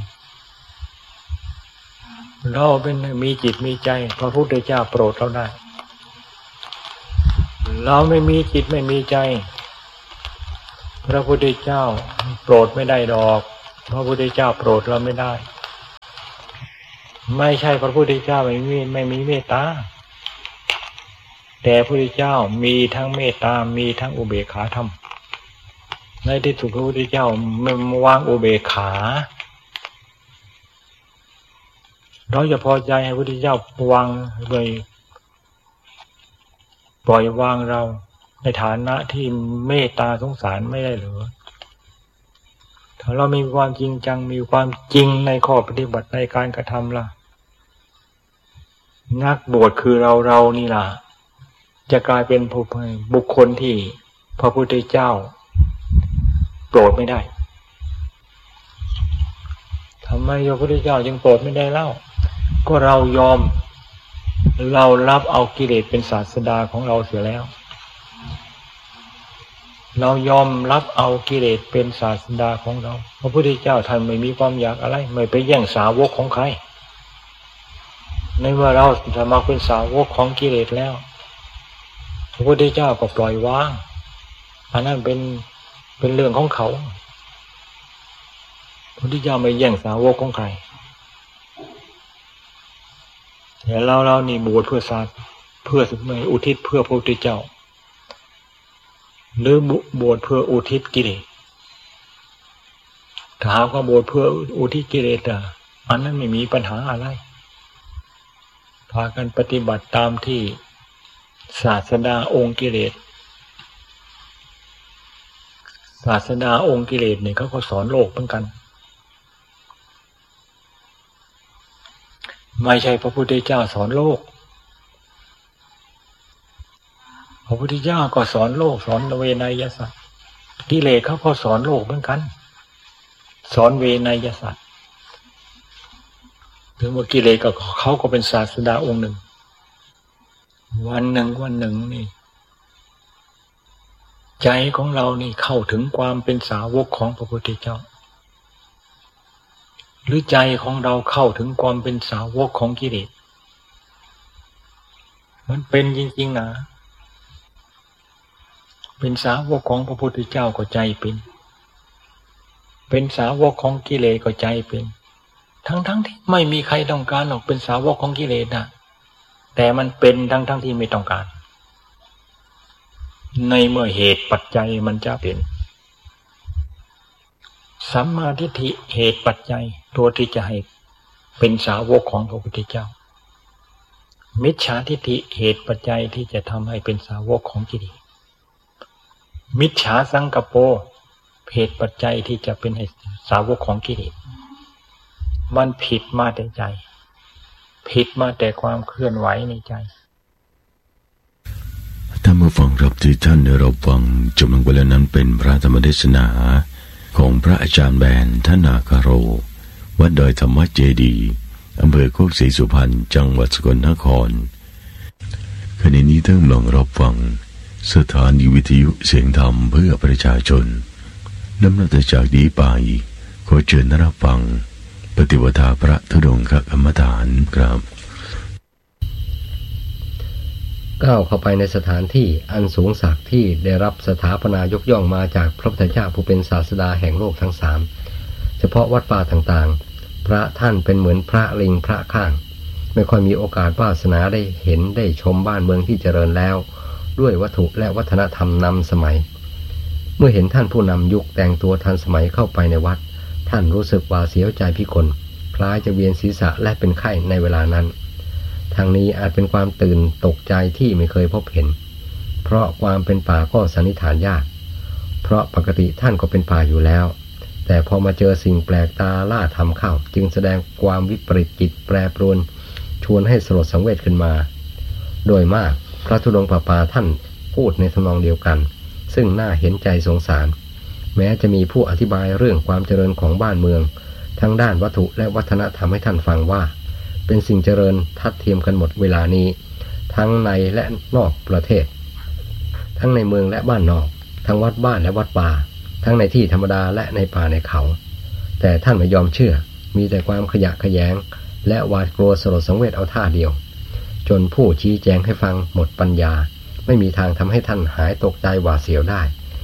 เราเป็นมีจิตมีใจพระพุทธเจ้าโปรดเราได้เราไม่มีจิตไม่มีใจพระพุทธเจ้าโปรดไม่ได้ดอกพระพุทธเจ้าโปรดเราไม่ได้ไม่ใช่พระพุทธเจ้าไม่มีไม่มีเมตตาแต่พระพุทธเจ้ามีทั้งเมตตามีทั้งอุเบกขาธรรมในที่สุดพระพุทธเจ้าไม่วางอุเบกขาเราจะพอใจให้พระพุทธเจ้าวางเลยปล่อยวางเราในฐานะที่เมตตาสงสารไม่ได้หรือถ้าเรามีความจริงจังมีความจริงในข้อปฏิบัติในการกระทำล่ะนักบวชคือเราเรานี่ล่ะจะกลายเป็นบุคคลที่พระพุทธเจ้าโปรดไม่ได้ทำไมพระพุทธเจ้าจึงโปรดไม่ได้เล่าก็เรายอมเรารับเอากิเลสเป็นศาสดาของเราเสียแล้วเรายอมรับเอากิเลสเป็นศาสดาของเราพระพุทธเจ้าท่านไม่มีความอยากอะไรไม่ไปแย่งสาวกของใครในเมื่อเราสมัครเป็นสาวกของกิเลสแล้วพระพุทธเจ้าก็ปล่อยวางอันนั้นเป็นเป็นเรื่องของเขาพระพุทธเจ้าไม่แย่งสาวกของใครแต่เราเรานี่บวชเพื่อศาสตร์เพื่อไม่อุทิศเพื่อพระพุทธเจ้าหรือบวชเพื่ออุทิศกิเลสถ้าหากว่าบวชเพื่ออุทิศกิเลสอ่ะอันนั้นไม่มีปัญหาอะไรพากันปฏิบัติตามที่ศาสดาองค์กิเลสศาสดาองค์กิเลสเนี่ยเขาก็สอนโลกเหมือนกันไม่ใช่พระพุทธเจ้าสอนโลกพระพุทธเจ้าก็สอนโลกสอนเวไนยสัตว์กิเลสเขาก็สอนโลกเหมือนกันสอนเวไนยสัตว์ถึงว่ากิเลสก็เขาก็เป็นศาสดาองค์หนึ่งวันหนึ่งวันหนึ่งนี่ใจของเรานี่เข้าถึงความเป็นสาวกของพระพุทธเจ้าหรือใจของเราเข้าถึงความเป็นสาวกของกิเลสมันเป็นจริงๆนะเป็นสาวกของพระพุทธเจ้าก็ใจเป็นเป็นสาวกของกิเลสก็ใจเป็นทั้งๆที่ไม่มีใครต้องการหรอกเป็นสาวกของกิเลสนะแต่มันเป็นทั้งๆที่ไม่ต้องการในเมื่อเหตุปัจจัยมันจะเป็นสัมมาทิฏฐิเหตุปัจจัยตัวที่จะให้เป็นสาวกของพระพุทธเจ้ามิจฉาทิฏฐิเหตุปัจจัยที่จะทำให้เป็นสาวกของกิเลสมิจฉาสังกัปโปเหตุปัจจัยที่จะเป็นให้สาวกของกิเลสมันผิดมาแต่ใจผิดมาแต่ความเคลื่อนไหวในใจท่านผู้ฟังครับที่ท่านได้รับฟังจำนวนเวลานั้นเป็นพระธรรมเทศนาของพระอาจารย์แบนท่านนาคาโรวัดดอยธรรมเจดีย์อำเภอโคกศรีสุพรรณจังหวัดสกลนครขณะนี้ท่านกำลังรับฟังสถานีวิทยุเสียงธรรมเพื่อประชาชนนำนับจากนี้ไปขอเชิญรับฟังปฏิปทาพระธุดงคกรรมฐานครับก้าวเข้าไปในสถานที่อันสูงสักที่ได้รับสถาปนายกย่องมาจากพระพุทธเจ้าผู้เป็นศาสดาแห่งโลกทั้งสามเฉพาะวัดป่าต่างๆพระท่านเป็นเหมือนพระลิงพระข้างไม่ค่อยมีโอกาสวาสนาได้เห็นได้ชมบ้านเมืองที่เจริญแล้วด้วยวัตถุและวัฒนธรรมนำสมัยเมื่อเห็นท่านผู้นำยุคแต่งตัวทันสมัยเข้าไปในวัดท่านรู้สึกว่าเสียวใจพิกลคล้ายจะเวียนศีรษะและเป็นไข้ในเวลานั้นทางนี้อาจเป็นความตื่นตกใจที่ไม่เคยพบเห็นเพราะความเป็นป่าก็สันนิษฐานยากเพราะปกติท่านก็เป็นป่าอยู่แล้วแต่พอมาเจอสิ่งแปลกตาล่าทำเข้าจึงแสดงความวิปริตจิตแปรปรวนชวนให้สลดสังเวชขึ้นมาโดยมากพระธุดงค์ป่าป่าท่านพูดในทำนองเดียวกันซึ่งน่าเห็นใจสงสารแม้จะมีผู้อธิบายเรื่องความเจริญของบ้านเมืองทั้งด้านวัตถุและวัฒนธรรมให้ท่านฟังว่าเป็นสิ่งเจริญทัดเทียมกันหมดเวลานี้ทั้งในและนอกประเทศทั้งในเมืองและบ้านนอกทั้งวัดบ้านและวัดป่าทั้งในที่ธรรมดาและในป่าในเขาแต่ท่านไม่ยอมเชื่อมีแต่ความขยะแขยงและหวาดกลัวสลดสังเวชเอาท่าเดียวจนผู้ชี้แจงให้ฟังหมดปัญญาไม่มีทางทำให้ท่านหายตกใจหวาดเสียวได้จึ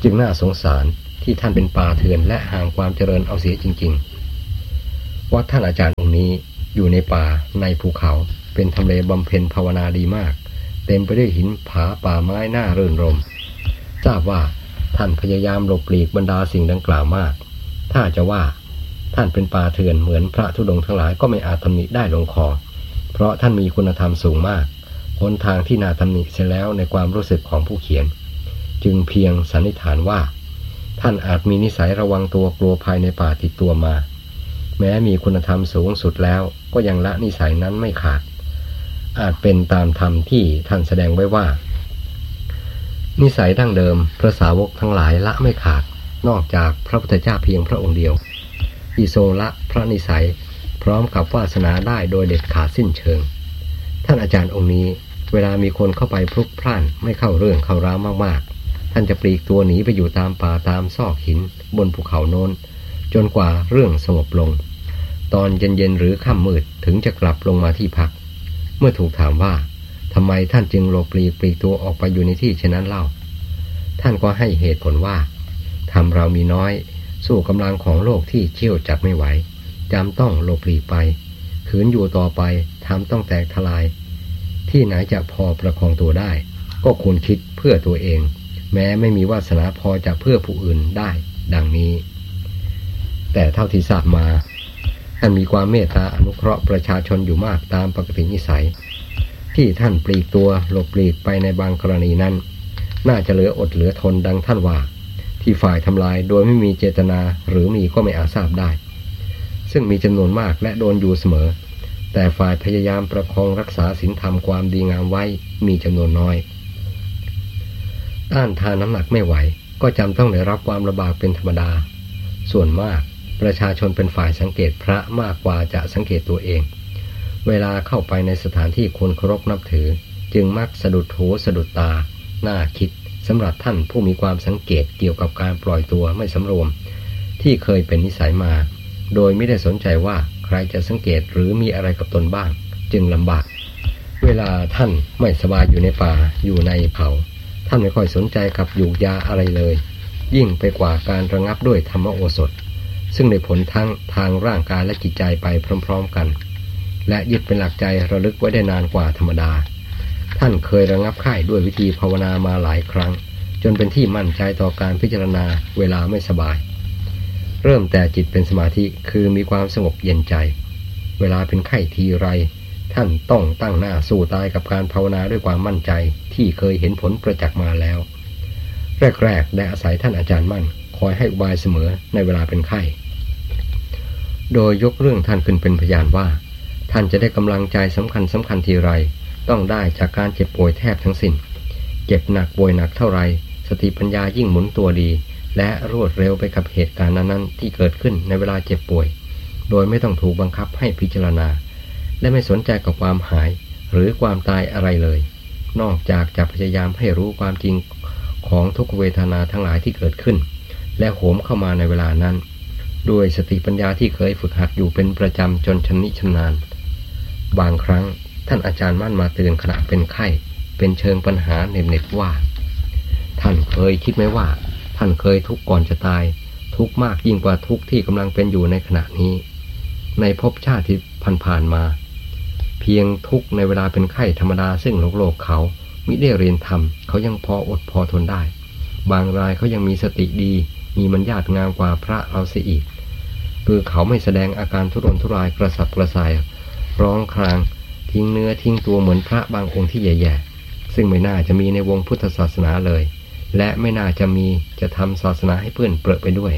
จึงน่าสงสารที่ท่านเป็นป่าเถื่อนและห่างความเจริญเอาเสียจริงๆวัดท่านอาจารย์องค์นี้อยู่ในป่าในภูเขาเป็นทำเลบำเพ็ญภาวนาดีมากเต็มไปด้วยหินผาป่าไม้น่ารื่นรมทราบว่าท่านพยายามหลบหลีกบรรดาสิ่งดังกล่าวมากถ้าจะว่าท่านเป็นป่าเถื่อนเหมือนพระธุดงค์ทั้งหลายก็ไม่อาจตำหนิได้ลงคอเพราะท่านมีคุณธรรมสูงมากหนทางที่น่าตำหนิเสียแล้วในความรู้สึกของผู้เขียนจึงเพียงสันนิษฐานว่าท่านอาจมีนิสัยระวังตัวกลัวภายในป่าติดตัวมาแม้มีคุณธรรมสูงสุดแล้วก็ยังละนิสัยนั้นไม่ขาดอาจเป็นตามธรรมที่ท่านแสดงไว้ว่านิสัยดั้งเดิมพระสาวกทั้งหลายละไม่ขาดนอกจากพระพุทธเจ้าเพียงพระองค์เดียวที่ทรงละพระนิสัยพร้อมกับวาสนาได้โดยเด็ดขาดสิ้นเชิงท่านอาจารย์องค์นี้เวลามีคนเข้าไปพลุกพล่านไม่เข้าเรื่องเข้าราวมากๆท่านจะปลีกตัวหนีไปอยู่ตามป่าตามซอกหินบนภูเขาโน้นจนกว่าเรื่องสงบลงตอนเย็นๆหรือค่ำมืดถึงจะกลับลงมาที่พักเมื่อถูกถามว่าทำไมท่านจึงหลบปลีกปลีกตัวออกไปอยู่ในที่เช่นนั้นเล่าท่านก็ให้เหตุผลว่าธรรมเรามีน้อยสู้กำลังของโลกที่เชี่ยวจับไม่ไหวจำต้องหลบหลีกไปขืนอยู่ต่อไปธรรมต้องแตกทลายที่ไหนจะพอประคองตัวได้ก็ควรคิดเพื่อตัวเองแม้ไม่มีวาสนาพอจะเพื่อผู้อื่นได้ดังนี้แต่เท่าที่ทราบมาท่านมีความเมตตาอนุเคราะห์ประชาชนอยู่มากตามปกตินิสัยที่ท่านปลีกตัวหลบหลีกไปในบางกรณีนั้นน่าจะเหลืออดเหลือทนดังท่านว่าที่ฝ่ายทำลายโดยไม่มีเจตนาหรือมีก็ไม่อาจทราบได้ซึ่งมีจำนวนมากและโดนอยู่เสมอแต่ฝ่ายพยายามประคองรักษาศีลธรรมความดีงามไว้มีจำนวนน้อยต้านทานน้ำหนักไม่ไหวก็จำต้องได้รับความลำบากเป็นธรรมดาส่วนมากประชาชนเป็นฝ่ายสังเกตพระมากกว่าจะสังเกตตัวเองเวลาเข้าไปในสถานที่ควรเคารพนับถือจึงมักสะดุดหูสะดุดตาน่าคิดสำหรับท่านผู้มีความสังเกตเกี่ยวกับการปล่อยตัวไม่สำรวมที่เคยเป็นนิสัยมาโดยไม่ได้สนใจว่าใครจะสังเกตหรือมีอะไรกับตนบ้างจึงลำบากเวลาท่านไม่สบายอยู่ในป่าอยู่ในเขาท่านไม่ค่อยสนใจกับยูกยาอะไรเลยยิ่งไปกว่าการระงับด้วยธรรมโอสถซึ่งได้ผลทั้งทางร่างกายและจิตใจไปพร้อมๆกันและยึดเป็นหลักใจระลึกไว้ได้นานกว่าธรรมดาท่านเคยระงับไข้ด้วยวิธีภาวนามาหลายครั้งจนเป็นที่มั่นใจต่อการพิจารณาเวลาไม่สบายเริ่มแต่จิตเป็นสมาธิคือมีความสงบเย็นใจเวลาเป็นไข้ทีไรท่านต้องตั้งหน้าสู้ตายกับการภาวนาด้วยความมั่นใจที่เคยเห็นผลประจักษ์มาแล้วแรกๆได้อาศัยท่านอาจารย์มั่นคอยให้อุบายเสมอในเวลาเป็นไข้โดยยกเรื่องท่านขึ้นเป็นพยานว่าท่านจะได้กำลังใจสำคัญสำคัญทีไรต้องได้จากการเจ็บป่วยแทบทั้งสิ้นเจ็บหนักป่วยหนักเท่าไรสติปัญญายิ่งหมุนตัวดีและรวดเร็วไปกับเหตุการณ์นั้นๆที่เกิดขึ้นในเวลาเจ็บป่วยโดยไม่ต้องถูกบังคับให้พิจารณาและไม่สนใจกับความหายหรือความตายอะไรเลยนอกจากจะพยายามให้รู้ความจริงของทุกเวทนาทั้งหลายที่เกิดขึ้นและโหมเข้ามาในเวลานั้นด้วยสติปัญญาที่เคยฝึกหัดอยู่เป็นประจำจนชำนิชำนาญบางครั้งท่านอาจารย์มั่นมาเตือนขณะเป็นไข้เป็นเชิงปัญหาเหน็บๆว่าท่านเคยคิดไหมว่าท่านเคยทุกข์ก่อนจะตายทุกข์มากยิ่งกว่าทุกข์ที่กำลังเป็นอยู่ในขณะนี้ในภพชาติที่ผ่านๆมาเพียงทุกข์ในเวลาเป็นไข้ธรรมดาซึ่งโลกโลกเขามิได้เรียนธรรมเขายังพออดพอทนได้บางรายเขายังมีสติดีมีมัญญาตงามกว่าพระเราเสียอีกคือเขาไม่แสดงอาการทุรนทุรายกระสับกระส่ายร้องครางทิ้งเนื้อทิ้งตัวเหมือนพระบางองค์ที่แย่ๆซึ่งไม่น่าจะมีในวงพุทธศาสนาเลยและไม่น่าจะมีจะทำศาสนาให้เปื้อนเปรอะไปด้วย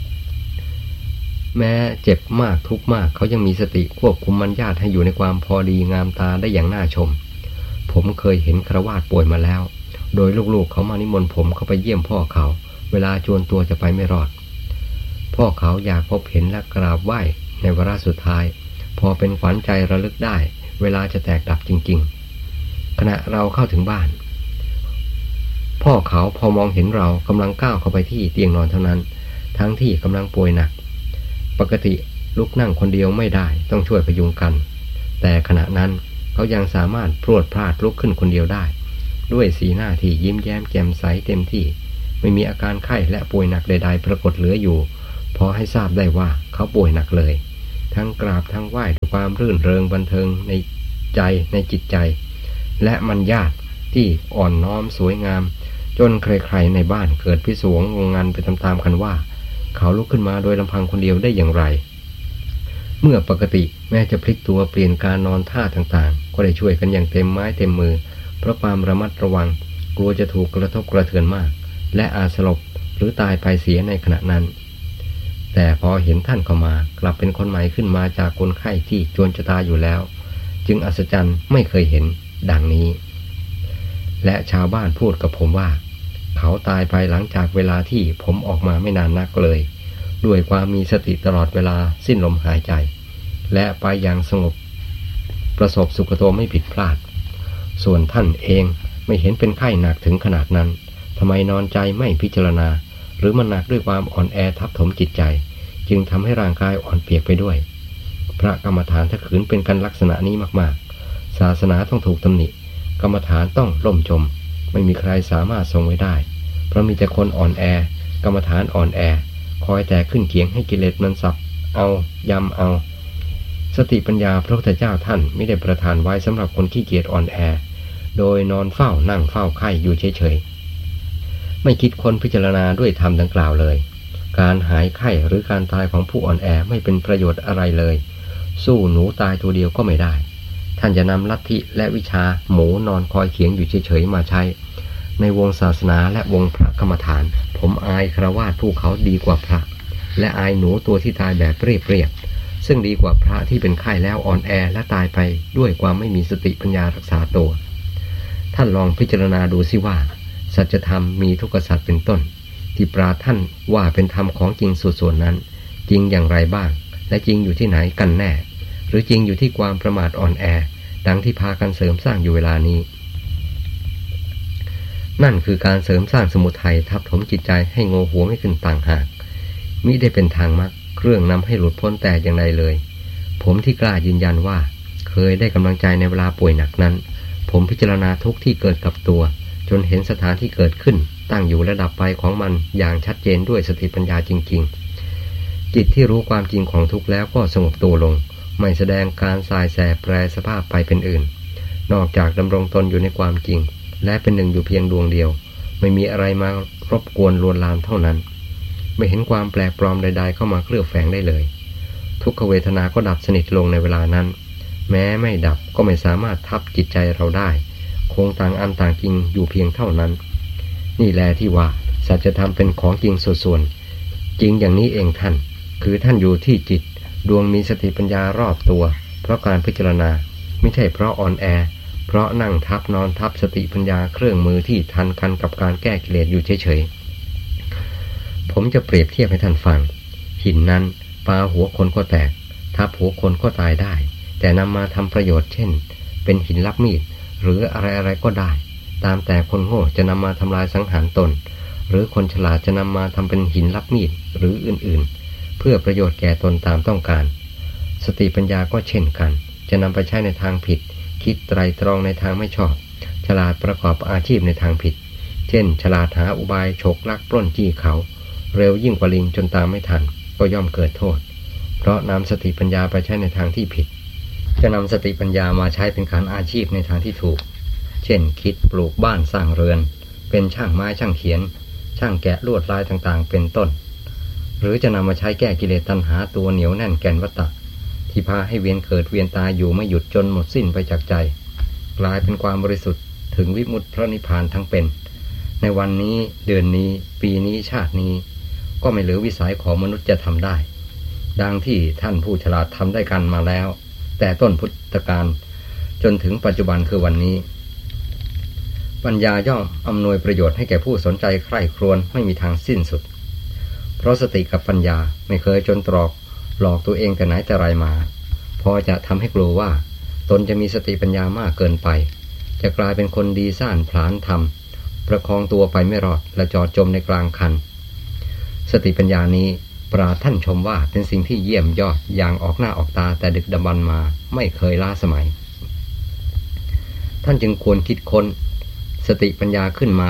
แม้เจ็บมากทุกข์มากเขายังมีสติควบคุมมัญญาตให้อยู่ในความพอดีงามตาได้อย่างน่าชมผมเคยเห็นฆราวาสป่วยมาแล้วโดยลูกๆเขามานิมนต์ผมเข้าไปเยี่ยมพ่อเขาเวลาจวนตัวจะไปไม่รอดพ่อเขาอยากพบเห็นและกราบไหว้ในวาระสุดท้ายพอเป็นขวัญใจระลึกได้เวลาจะแตกดับจริงๆขณะเราเข้าถึงบ้านพ่อเขาพอมองเห็นเรากำลังก้าวเข้าไปที่เตียงนอนเท่านั้นทั้งที่กำลังป่วยหนักปกติลุกนั่งคนเดียวไม่ได้ต้องช่วยพยุงกันแต่ขณะนั้นเขายังสามารถพรวดพลาดลุกขึ้นคนเดียวได้ด้วยสีหน้าที่ยิ้มแย้มแจ่มใสเต็มที่ไม่มีอาการไข้และป่วยหนักใดๆปรากฏเหลืออยู่พอให้ทราบได้ว่าเขาป่วยหนักเลยทั้งกราบทั้งไหว้ด้วยความรื่นเริงบันเทิงในใจในจิตใจและมันญาติที่อ่อนน้อมสวยงามจนใครๆในบ้านเกิดพิศวงงงงันไปตามๆกันว่าเขาลุกขึ้นมาโดยลำพังคนเดียวได้อย่างไรเมื่อปกติแม้จะพลิกตัวเปลี่ยนการนอนท่าต่างๆก็ได้ช่วยกันอย่างเต็มไม้เต็มมือเพราะความระมัดระวังกลัวจะถูกกระทบกระเทือนมากและอาจสลบหรือตายไปเสียในขณะนั้นแต่พอเห็นท่านเข้ามากลับเป็นคนใหม่ขึ้นมาจากคนไข้ที่จวนจะตายอยู่แล้วจึงอัศจรรย์ไม่เคยเห็นดังนี้และชาวบ้านพูดกับผมว่าเขาตายไปหลังจากเวลาที่ผมออกมาไม่นานนักเลยด้วยความมีสติตลอดเวลาสิ้นลมหายใจและไปอย่างสงบประสบสุขโตไม่ผิดพลาดส่วนท่านเองไม่เห็นเป็นไข้หนักถึงขนาดนั้นทำไมนอนใจไม่พิจารณาหรือมันหนักด้วยความอ่อนแอทับถมจิตใจจึงทำให้ร่างกายอ่อนเปียกไปด้วยพระกรรมฐานถ้าขืนเป็นกันลักษณะนี้มากๆศาสนาต้องถูกตำหนิกรรมฐานต้องล่มจมไม่มีใครสามารถทรงไว้ได้เพราะมีแต่คนอ่อนแอกรรมฐานอ่อนแอคอยแต่ขึ้นเคียงให้กิเลสมันสับเอายำเอาสติปัญญาพระพุทธเจ้าท่านไม่ได้ประทานไว้สำหรับคนขี้เกียจอ่อนแอโดยนอนเฝ้านั่งเฝ้าไข้อยู่เฉยๆไม่คิดค้นพิจารณาด้วยธรรมดังกล่าวเลยการหายไข้หรือการตายของผู้อ่อนแอไม่เป็นประโยชน์อะไรเลยสู้หนูตายตัวเดียวก็ไม่ได้ท่านจะนำลัทธิและวิชาหมูนอนคอยเขียงอยู่เฉยๆมาใช้ในวงศาสนาและวงพระกรรมฐานผมอายฆราวาสผู้เขาดีกว่าพระและอายหนูตัวที่ตายแบบเรียบๆซึ่งดีกว่าพระที่เป็นไข้แล้วอ่อนแอและตายไปด้วยความไม่มีสติปัญญารักษาตัวท่านลองพิจารณาดูสิว่าสัจธรรมมีทุกขสัจเป็นต้นที่ปราท่านว่าเป็นธรรมของจริงส่วนนั้นจริงอย่างไรบ้างและจริงอยู่ที่ไหนกันแน่หรือจริงอยู่ที่ความประมาทอ่อนแอดังที่พากันเสริมสร้างอยู่เวลานี้นั่นคือการเสริมสร้างสมุทัยทับถมจิตใจให้โง่หัวไม่ขึ้นต่างหากมิได้เป็นทางมรรคเครื่องนำให้หลุดพ้นแต่อย่างใดเลยผมที่กล้ายืนยันว่าเคยได้กำลังใจในเวลาป่วยหนักนั้นผมพิจารณาทุกที่เกิดกับตัวจนเห็นสถานที่เกิดขึ้นตั้งอยู่ระดับไปของมันอย่างชัดเจนด้วยสติปัญญาจริงๆจิตที่รู้ความจริงของทุกข์แล้วก็สงบตัวลงไม่แสดงการสายแสแปรสภาพไปเป็นอื่นนอกจากดำรงตนอยู่ในความจริงและเป็นหนึ่งอยู่เพียงดวงเดียวไม่มีอะไรมารบกวนลวนลามเท่านั้นไม่เห็นความแปลกปลอมใดๆเข้ามาเคลือบแฝงได้เลยทุกขเวทนาก็ดับสนิทลงในเวลานั้นแม้ไม่ดับก็ไม่สามารถทับจิตใจเราได้คงต่างอันต่างจริงอยู่เพียงเท่านั้นนี่แหละที่ว่าสัจธรรมเป็นของจริงส่วนๆจริงอย่างนี้เองท่านคือท่านอยู่ที่จิตดวงมีสติปัญญารอบตัวเพราะการพิจารณาไม่ใช่เพราะอ่อนแอเพราะนั่งทับนอนทับสติปัญญาเครื่องมือที่ทันกันกับการแก้กิเลสอยู่เฉยๆผมจะเปรียบเทียบให้ท่านฟังหินนั้นปาหัวคนก็แตกทับหัวคนก็ตายได้แต่นำมาทำประโยชน์เช่นเป็นหินลับมีดหรืออะไรๆก็ได้ตามแต่คนโง่จะนำมาทำลายสังหารตนหรือคนฉลาดจะนำมาทำเป็นหินลับมีดหรืออื่นๆเพื่อประโยชน์แก่ตนตามต้องการสติปัญญาก็เช่นกันจะนำไปใช้ในทางผิดคิดไตรตรองในทางไม่ชอบฉลาดประกอบอาชีพในทางผิดเช่นฉลาดหาอุบายฉกลักปล้นจี้เขาเร็วยิ่งกว่าลิงจนตามไม่ทันก็ย่อมเกิดโทษเพราะนำสติปัญญาไปใช้ในทางที่ผิดจะนำสติปัญญามาใช้เป็นการอาชีพในทางที่ถูกเช่นคิดปลูกบ้านสร้างเรือนเป็นช่างไม้ช่างเขียนช่างแกะลวดลายต่างๆเป็นต้นหรือจะนำมาใช้แก้กิเลสตัณหาตัวเหนียวแน่นแก่นวัฏฏะที่พาให้เวียนเกิดเวียนตายอยู่ไม่หยุดจนหมดสิ้นไปจากใจกลายเป็นความบริสุทธิ์ถึงวิมุตติพระนิพพานทั้งเป็นในวันนี้เดือนนี้ปีนี้ชาตินี้ก็ไม่เหลือวิสัยของมนุษย์จะทำได้ดังที่ท่านผู้ฉลาดทำได้กันมาแล้วแต่ต้นพุทธกาลจนถึงปัจจุบันคือวันนี้ปัญญาย่อมอำนวยประโยชน์ให้แก่ผู้สนใจใคร่ครวญไม่มีทางสิ้นสุดเพราะสติกับปัญญาไม่เคยจนตรอกหลอกตัวเองแต่ไหนแต่ไรมาพอจะทำให้กลัวว่าตนจะมีสติปัญญามากเกินไปจะกลายเป็นคนดีซ่านผลาญธรรมประคองตัวไปไม่รอดและจอดจมในกลางคันสติปัญญานี้ปราท่านชมว่าเป็นสิ่งที่เยี่ยมยอดอย่างออกหน้าออกตาแต่ดึกดำบรรพ์มาไม่เคยล้าสมัยท่านจึงควรคิดค้นสติปัญญาขึ้นมาเป็น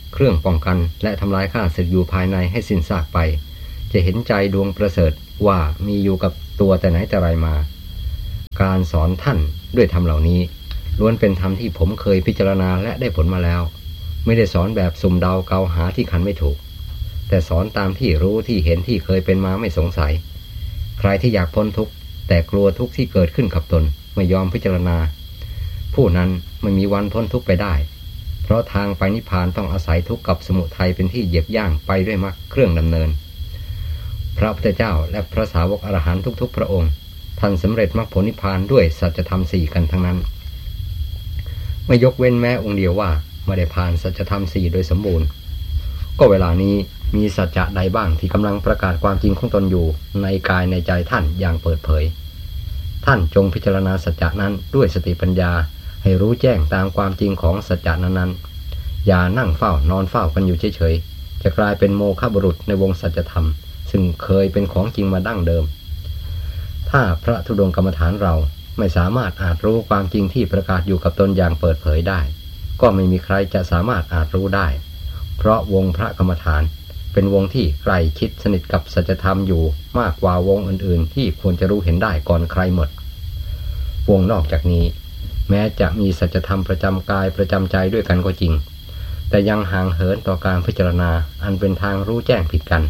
เครื่องป้องกันและทำลายข้าศึกอยู่ภายในให้สิ้นซากไปจะเห็นใจดวงประเสริฐว่ามีอยู่กับตัวแต่ไหนแต่ไรมาการสอนท่านด้วยธรรมเหล่านี้ล้วนเป็นธรรมที่ผมเคยพิจารณาและได้ผลมาแล้วไม่ได้สอนแบบสุ่มเดาเกาหาที่คันไม่ถูกแต่สอนตามที่รู้ที่เห็นที่เคยเป็นมาไม่สงสัยใครที่อยากพ้นทุกข์แต่กลัวทุกข์ที่เกิดขึ้นกับตนไม่ยอมพิจารณาผู้นั้นไม่มีวันพ้นทุกข์ไปได้เพราะทางไปนิพพานต้องอาศัยทุกข์กับสมุทัยเป็นที่เหยียบย่างไปด้วยมรรคเครื่องดำเนินพระพุทธเจ้าและพระสาวกอรหันต์ทุกๆพระองค์ท่านสำเร็จมรรคผลนิพพานด้วยสัจธรรมสี่กันทั้งนั้นไม่ยกเว้นแม้องค์เดียวว่าไม่ได้ผ่านสัจธรรมสี่โดยสมบูรณ์ก็เวลานี้มีสัจจะใดบ้างที่กำลังประกาศความจริงของตนอยู่ในกายในใจท่านอย่างเปิดเผยท่านจงพิจารณาสัจจะนั้นด้วยสติปัญญาให้รู้แจ้งตามความจริงของสัจจะนั้นๆอย่านั่งเฝ้านอนเฝ้ากันอยู่เฉยๆจะกลายเป็นโมฆะบุรุษในวงสัจธรรมซึ่งเคยเป็นของจริงมาดั้งเดิมถ้าพระธุดงค์กรรมฐานเราไม่สามารถอาจรู้ความจริงที่ประกาศอยู่กับตนอย่างเปิดเผยได้ก็ไม่มีใครจะสามารถอาจรู้ได้เพราะวงพระกรรมฐานเป็นวงที่ใกล้ชิดสนิทกับสัจธรรมอยู่มากกว่าวงอื่นๆที่ควรจะรู้เห็นได้ก่อนใครหมดวงนอกจากนี้แม้จะมีสัจธรรมประจำกายประจำใจด้วยกันก็จริงแต่ยังห่างเหินต่อการพิจารณาอันเป็นทางรู้แจ้งผิดกัน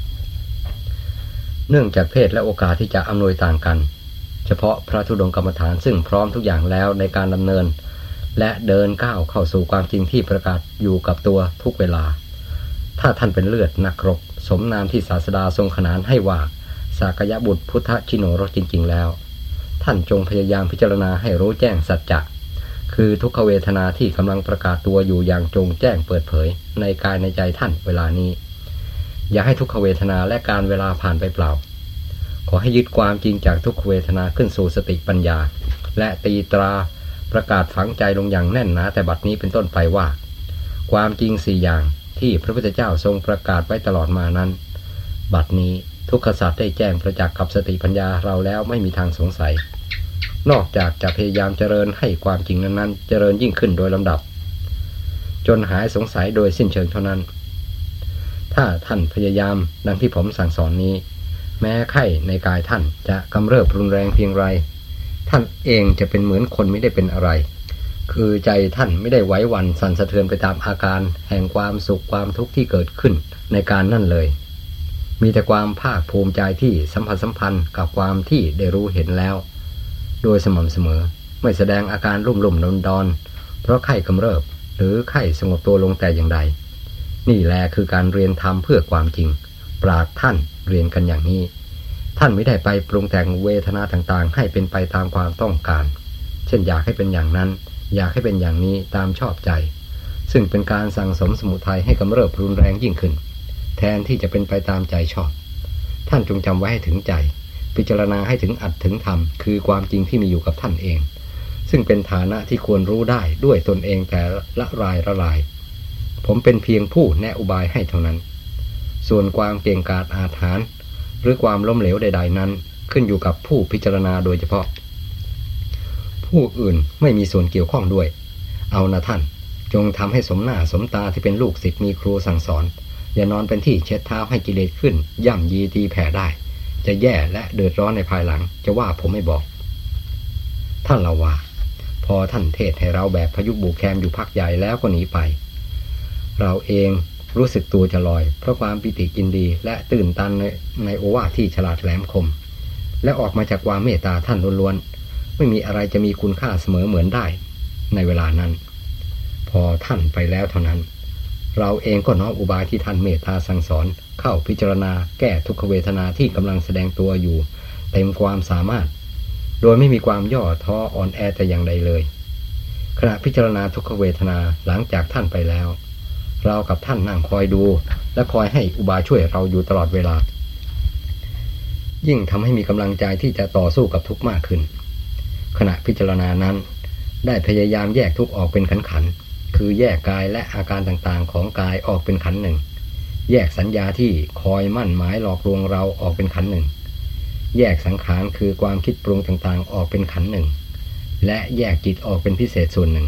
เนื่องจากเพศและโอกาสที่จะอำนวยต่างกันเฉพาะพระธุดงค์กรรมฐานซึ่งพร้อมทุกอย่างแล้วในการดำเนินและเดินก้าวเข้าสู่ความจริงที่ประกาศอยู่กับตัวทุกเวลาถ้าท่านเป็นเลือดนักรบสมนามที่ศาสดาทรงขนานให้ว่าสากยบุตรพุทธชิโนรสจริงๆแล้วท่านจงพยายามพิจารณาให้รู้แจ้งสัจจะคือทุกขเวทนาที่กำลังประกาศตัวอยู่อย่างจงแจ้งเปิดเผยในกายในใจท่านเวลานี้อย่าให้ทุกขเวทนาและการเวลาผ่านไปเปล่าขอให้ยึดความจริงจากทุกขเวทนาขึ้นสู่สติปัญญาและตีตราประกาศฝังใจลงอย่างแน่นหนาแต่บัดนี้เป็นต้นไปว่าความจริงสี่อย่างที่พระพุทธเจ้าทรงประกาศไว้ตลอดมานั้นบัดนี้ทุกขสัจได้แจ้งประจักษ์กับสติปัญญาเราแล้วไม่มีทางสงสัยนอกจากจะพยายามเจริญให้ความจริงนั้นๆเจริญยิ่งขึ้นโดยลำดับจนหายสงสัยโดยสิ้นเชิงเท่านั้นถ้าท่านพยายามดังที่ผมสั่งสอนนี้แม้ไข้ในกายท่านจะกำเริบรุนแรงเพียงไรท่านเองจะเป็นเหมือนคนไม่ได้เป็นอะไรคือใจท่านไม่ได้ไหวหวั่นสั่นสะเทือนไปตามอาการแห่งความสุขความทุกข์ที่เกิดขึ้นในการนั่นเลยมีแต่ความภาคภูมิใจที่สัมผัสสัมพันธ์กับความที่ได้รู้เห็นแล้วโดยสม่ำเสมอไม่แสดงอาการรุ่มรุ่มดอนดอนเพราะไข้กำเริบหรือไข้สงบตัวลงแต่อย่างใดนี่แหละคือการเรียนธรรมเพื่อความจริงปราชญ์ท่านเรียนกันอย่างนี้ท่านไม่ได้ไปปรุงแต่งเวทนาต่างๆให้เป็นไปตามความต้องการเช่นอยากให้เป็นอย่างนั้นอยากให้เป็นอย่างนี้ตามชอบใจซึ่งเป็นการสั่งสมสมุทัยให้กำเริบรุนแรงยิ่งขึ้นแทนที่จะเป็นไปตามใจชอบท่านจงจำไว้ให้ถึงใจพิจารณาให้ถึงอัตถึงธรรมคือความจริงที่มีอยู่กับท่านเองซึ่งเป็นฐานะที่ควรรู้ได้ด้วยตนเองแต่ละรายละลายผมเป็นเพียงผู้แนะอุบายให้เท่านั้นส่วนความเก่งกาจอาถรรพ์หรือความล้มเหลวใดๆนั้นขึ้นอยู่กับผู้พิจารณาโดยเฉพาะผู้อื่นไม่มีส่วนเกี่ยวข้องด้วยเอานะท่านจงทำให้สมหน้าสมตาที่เป็นลูกศิษย์มีครูสั่งสอนอย่านอนเป็นที่เช็ดเท้าให้กิเลสขึ้นย่ำยีตีแผ่ได้จะแย่และเดือดร้อนในภายหลังจะว่าผมไม่บอกท่านเราว่าพอท่านเทศให้เราแบบพยุบุแคมอยู่พักใหญ่แล้วก็หนีไปเราเองรู้สึกตัวจะลอยเพราะความปิติยินดีและตื่นตันในในโอวาทที่ฉลาดแหลมคมและออกมาจากความเมตตาท่านล้วนๆไม่มีอะไรจะมีคุณค่าเสมอเหมือนได้ในเวลานั้นพอท่านไปแล้วเท่านั้นเราเองก็น้อมอุบายที่ท่านเมตตาสั่งสอนเข้าพิจารณาแก้ทุกขเวทนาที่กำลังแสดงตัวอยู่เต็มความสามารถโดยไม่มีความย่อท้ออ่อนแอแต่อย่างใดเลยขณะพิจารณาทุกขเวทนาหลังจากท่านไปแล้วเรากับท่านนั่งคอยดูและคอยให้อุบายช่วยเราอยู่ตลอดเวลายิ่งทำให้มีกำลังใจที่จะต่อสู้กับทุกข์มากขึ้นขณะพิจารณานั้นได้พยายามแยกทุกข์ออกเป็นขันขันคือแยกกายและอาการต่างๆของกายออกเป็นขันหนึ่งแยกสัญญาที่คอยมั่นหมายหลอกลวงเราออกเป็นขันหนึ่งแยกสังขารคือความคิดปรุงต่างๆออกเป็นขันหนึ่งและแยกจิตออกเป็นพิเศษส่วนหนึ่ง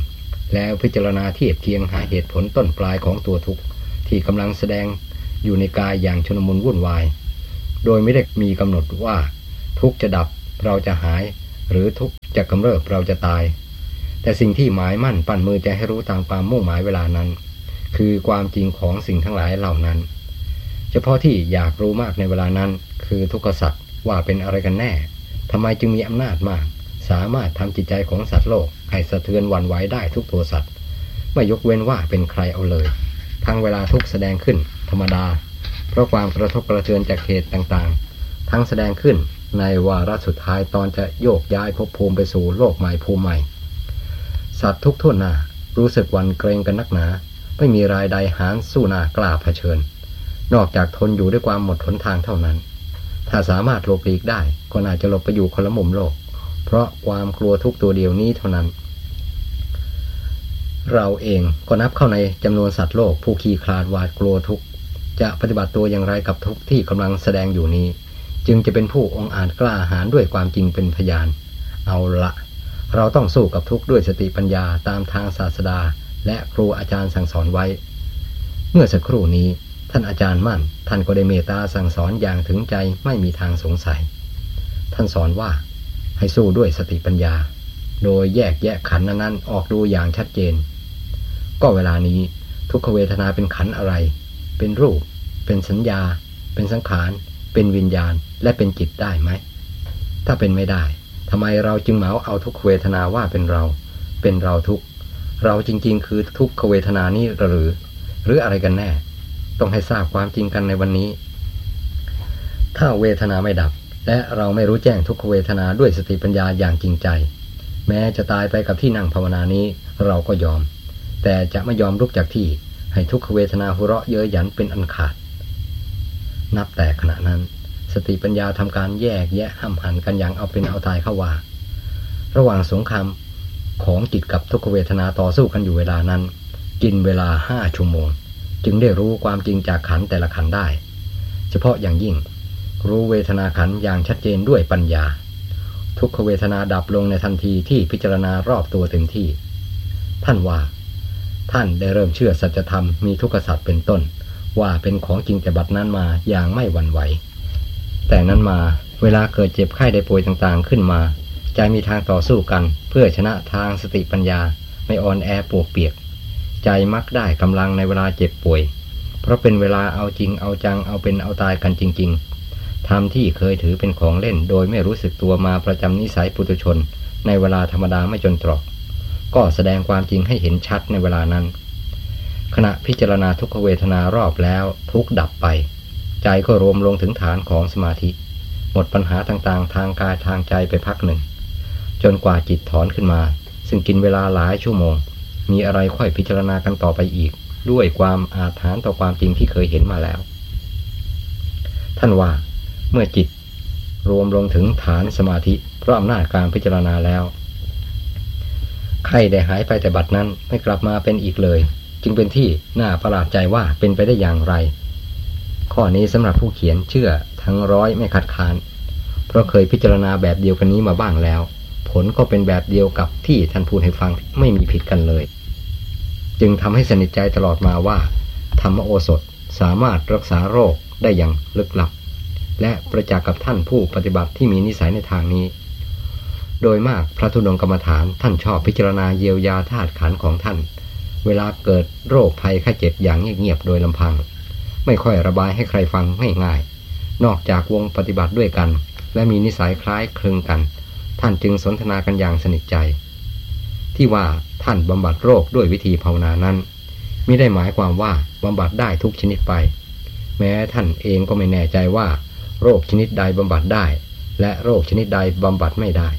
แล้วพิจารณาเทียบเคียงหาเหตุผลต้นปลายของตัวทุกข์ที่กำลังแสดงอยู่ในกายอย่างชลมุนวุ่นวายโดยไม่ได้มีกำหนดว่าทุกข์จะดับเราจะหายหรือทุกข์จะกำเริบเราจะตายแต่สิ่งที่หมายมั่นปั้นมือจะให้รู้ตามความมุ่งหมายเวลานั้นคือความจริงของสิ่งทั้งหลายเหล่านั้นเฉพาะที่อยากรู้มากในเวลานั้นคือทุกขสัตว์ว่าเป็นอะไรกันแน่ทำไมจึงมีอำนาจมากสามารถทำจิตใจของสัตว์โลกให้สะเทือนหวั่นไหวได้ทุกตัวสัตว์ไม่ยกเว้นว่าเป็นใครเอาเลยทั้งเวลาทุกแสดงขึ้นธรรมดาเพราะความกระทบกระเทือนจากเหตุต่างๆทั้งแสดงขึ้นในวาระสุดท้ายตอนจะโยกย้ายภพภูมิไปสู่โลกใหม่ภูมิใหม่สัตว์ทุกทั่วหน้ารู้สึกหวั่นเกรงกันนักหนาไม่มีรายใดหาญสู้หน้ากล้าเผชิญนอกจากทนอยู่ด้วยความหมดหนทางเท่านั้นถ้าสามารถหลบหลีกได้ก็น่าจะหลบไปอยู่คนละมุมโลกเพราะความกลัวทุกตัวเดียวนี้เท่านั้นเราเองก็นับเข้าในจำนวนสัตว์โลกผู้ขี้คลาดหวาดกลัวทุกข์จะปฏิบัติตัวอย่างไรกับทุกข์ที่กำลังแสดงอยู่นี้จึงจะเป็นผู้องอาจกล้าหาญด้วยความจริงเป็นพยานเอาละเราต้องสู้กับทุกข์ด้วยสติปัญญาตามทางศาสดาและครูอาจารย์สั่งสอนไว้เมื่อสักครู่นี้ท่านอาจารย์มั่นท่านก็ได้เมตตาสั่งสอนอย่างถึงใจไม่มีทางสงสัยท่านสอนว่าให้สู้ด้วยสติปัญญาโดยแยกแยะขันธ์นั้นออกดูอย่างชัดเจนก็เวลานี้ทุกขเวทนาเป็นขันธ์อะไรเป็นรูปเป็นสัญญาเป็นสังขารเป็นวิญญาณและเป็นจิตได้ไหมถ้าเป็นไม่ได้ทำไมเราจึงเหมาเอาทุกขเวทนาว่าเป็นเราเป็นเราทุกเราจริงๆคือทุกขเวทนานี้หรือหรืออะไรกันแน่ต้องให้ทราบความจริงกันในวันนี้ถ้าเวทนาไม่ดับและเราไม่รู้แจ้งทุกขเวทนาด้วยสติปัญญาอย่างจริงใจแม้จะตายไปกับที่นั่งภาวนานี้เราก็ยอมแต่จะไม่ยอมลุกจากที่ให้ทุกขเวทนาหัวเราะเย้ยหยันเป็นอันขาดนับแต่ขณะนั้นสติปัญญาทำการแยกแยะห้ำหันกันอย่างเอาเป็นเอาตายเข้าว่าระหว่างสงครามของจิตกับทุกขเวทนาต่อสู้กันอยู่เวลานั้นกินเวลาห้าชั่วโมงจึงได้รู้ความจริงจากขันธ์แต่ละขันธ์ได้เฉพาะอย่างยิ่งรู้เวทนาขันธ์อย่างชัดเจนด้วยปัญญาทุกขเวทนาดับลงในทันทีที่พิจารณารอบตัวเต็มที่ท่านว่าท่านได้เริ่มเชื่อสัจธรรมมีทุกขสัตว์เป็นต้นว่าเป็นของจริงแต่บัดนั้นมาอย่างไม่หวั่นไหวแต่นั้นมาเวลาเกิดเจ็บไข้ได้ป่วยต่างๆขึ้นมาใจมีทางต่อสู้กันเพื่อชนะทางสติปัญญาไม่อ่อนแอปวกเปียกใจมักได้กำลังในเวลาเจ็บป่วยเพราะเป็นเวลาเอาจริงเอาจังเอาเป็นเอาตายกันจริงๆทำที่เคยถือเป็นของเล่นโดยไม่รู้สึกตัวมาประจำนิสัยปุถุชนในเวลาธรรมดาไม่จนตรอกก็แสดงความจริงให้เห็นชัดในเวลานั้นขณะพิจารณาทุกขเวทนารอบแล้วทุกดับไปใจก็รวมลงถึงฐานของสมาธิหมดปัญหาต่างๆทางกายทางใจไปพักหนึ่งจนกว่าจิตถอนขึ้นมาซึ่งกินเวลาหลายชั่วโมงมีอะไรค่อยพิจารณากันต่อไปอีกด้วยความอาถรรพ์ต่อความจริงที่เคยเห็นมาแล้วท่านว่าเมื่อจิตรวมลงถึงฐานสมาธิเพราะอำนาจการพิจารณาแล้วไข้ได้หายไปแต่บัดนั้นไม่กลับมาเป็นอีกเลยจึงเป็นที่น่าประหลาดใจว่าเป็นไปได้อย่างไรข้อนี้สำหรับผู้เขียนเชื่อทั้งร้อยไม่ขัดขานเพราะเคยพิจารณาแบบเดียวกันนี้มาบ้างแล้วผลก็เป็นแบบเดียวกับที่ท่านพูดให้ฟังไม่มีผิดกันเลยจึงทำให้สนิทใจตลอดมาว่าธรรมโอสถสามารถรักษาโรคได้อย่างลึกลับและประจักษ์กับท่านผู้ปฏิบัติที่มีนิสัยในทางนี้โดยมากพระธุดงค์กรรมฐานท่านชอบพิจารณาเยียวยาธาตุขันธ์ของท่านเวลาเกิดโรคภัยไข้เจ็บอย่างเงียบๆโดยลำพังไม่ค่อยระบายให้ใครฟังง่ายๆนอกจากวงปฏิบัติด้วยกันและมีนิสัยคล้ายคลึงกันท่านจึงสนทนากันอย่างสนิทใจที่ว่าท่านบำบัดโรคด้วยวิธีภาวนานั้นมิได้หมายความว่าบำบัดได้ทุกชนิดไปแม้ท่านเองก็ไม่แน่ใจว่าโรคชนิดใดบำบัดได้และโรคชนิดใดบำบัดไม่ได้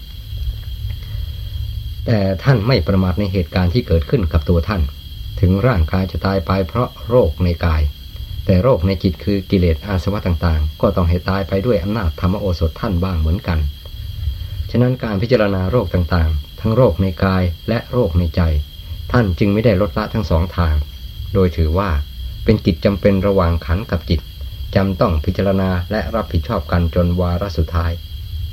แต่ท่านไม่ประมาทในเหตุการณ์ที่เกิดขึ้นกับตัวท่านถึงร่างกายจะตายไปเพราะโรคในกายแต่โรคในจิตคือกิเลสอาสวะต่างๆก็ต้องให้ตายไปด้วยอำนาจธรรมโอสถท่านบ้างเหมือนกันฉะนั้นการพิจารณาโรคต่างๆทั้งโรคในกายและโรคในใจท่านจึงไม่ได้ลดละทั้งสองทางโดยถือว่าเป็นกิจจำเป็นระหว่างขันธ์กับจิตจำต้องพิจารณาและรับผิดชอบกันจนวาระสุดท้าย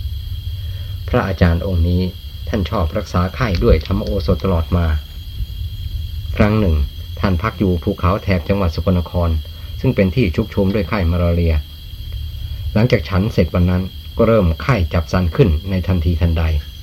พระอาจารย์องค์นี้ท่านชอบรักษาไข้ด้วยธรรมโอสถตลอดมาครั้งหนึ่งท่านพักอยู่ภูเขาแถบจังหวัดสกลนครซึ่งเป็นที่ชุกชุมด้วยไข้มาลาเรียหลังจากฉันเสร็จวันนั้นก็เริ่มไข้จับสันขึ้นในทันทีทันใด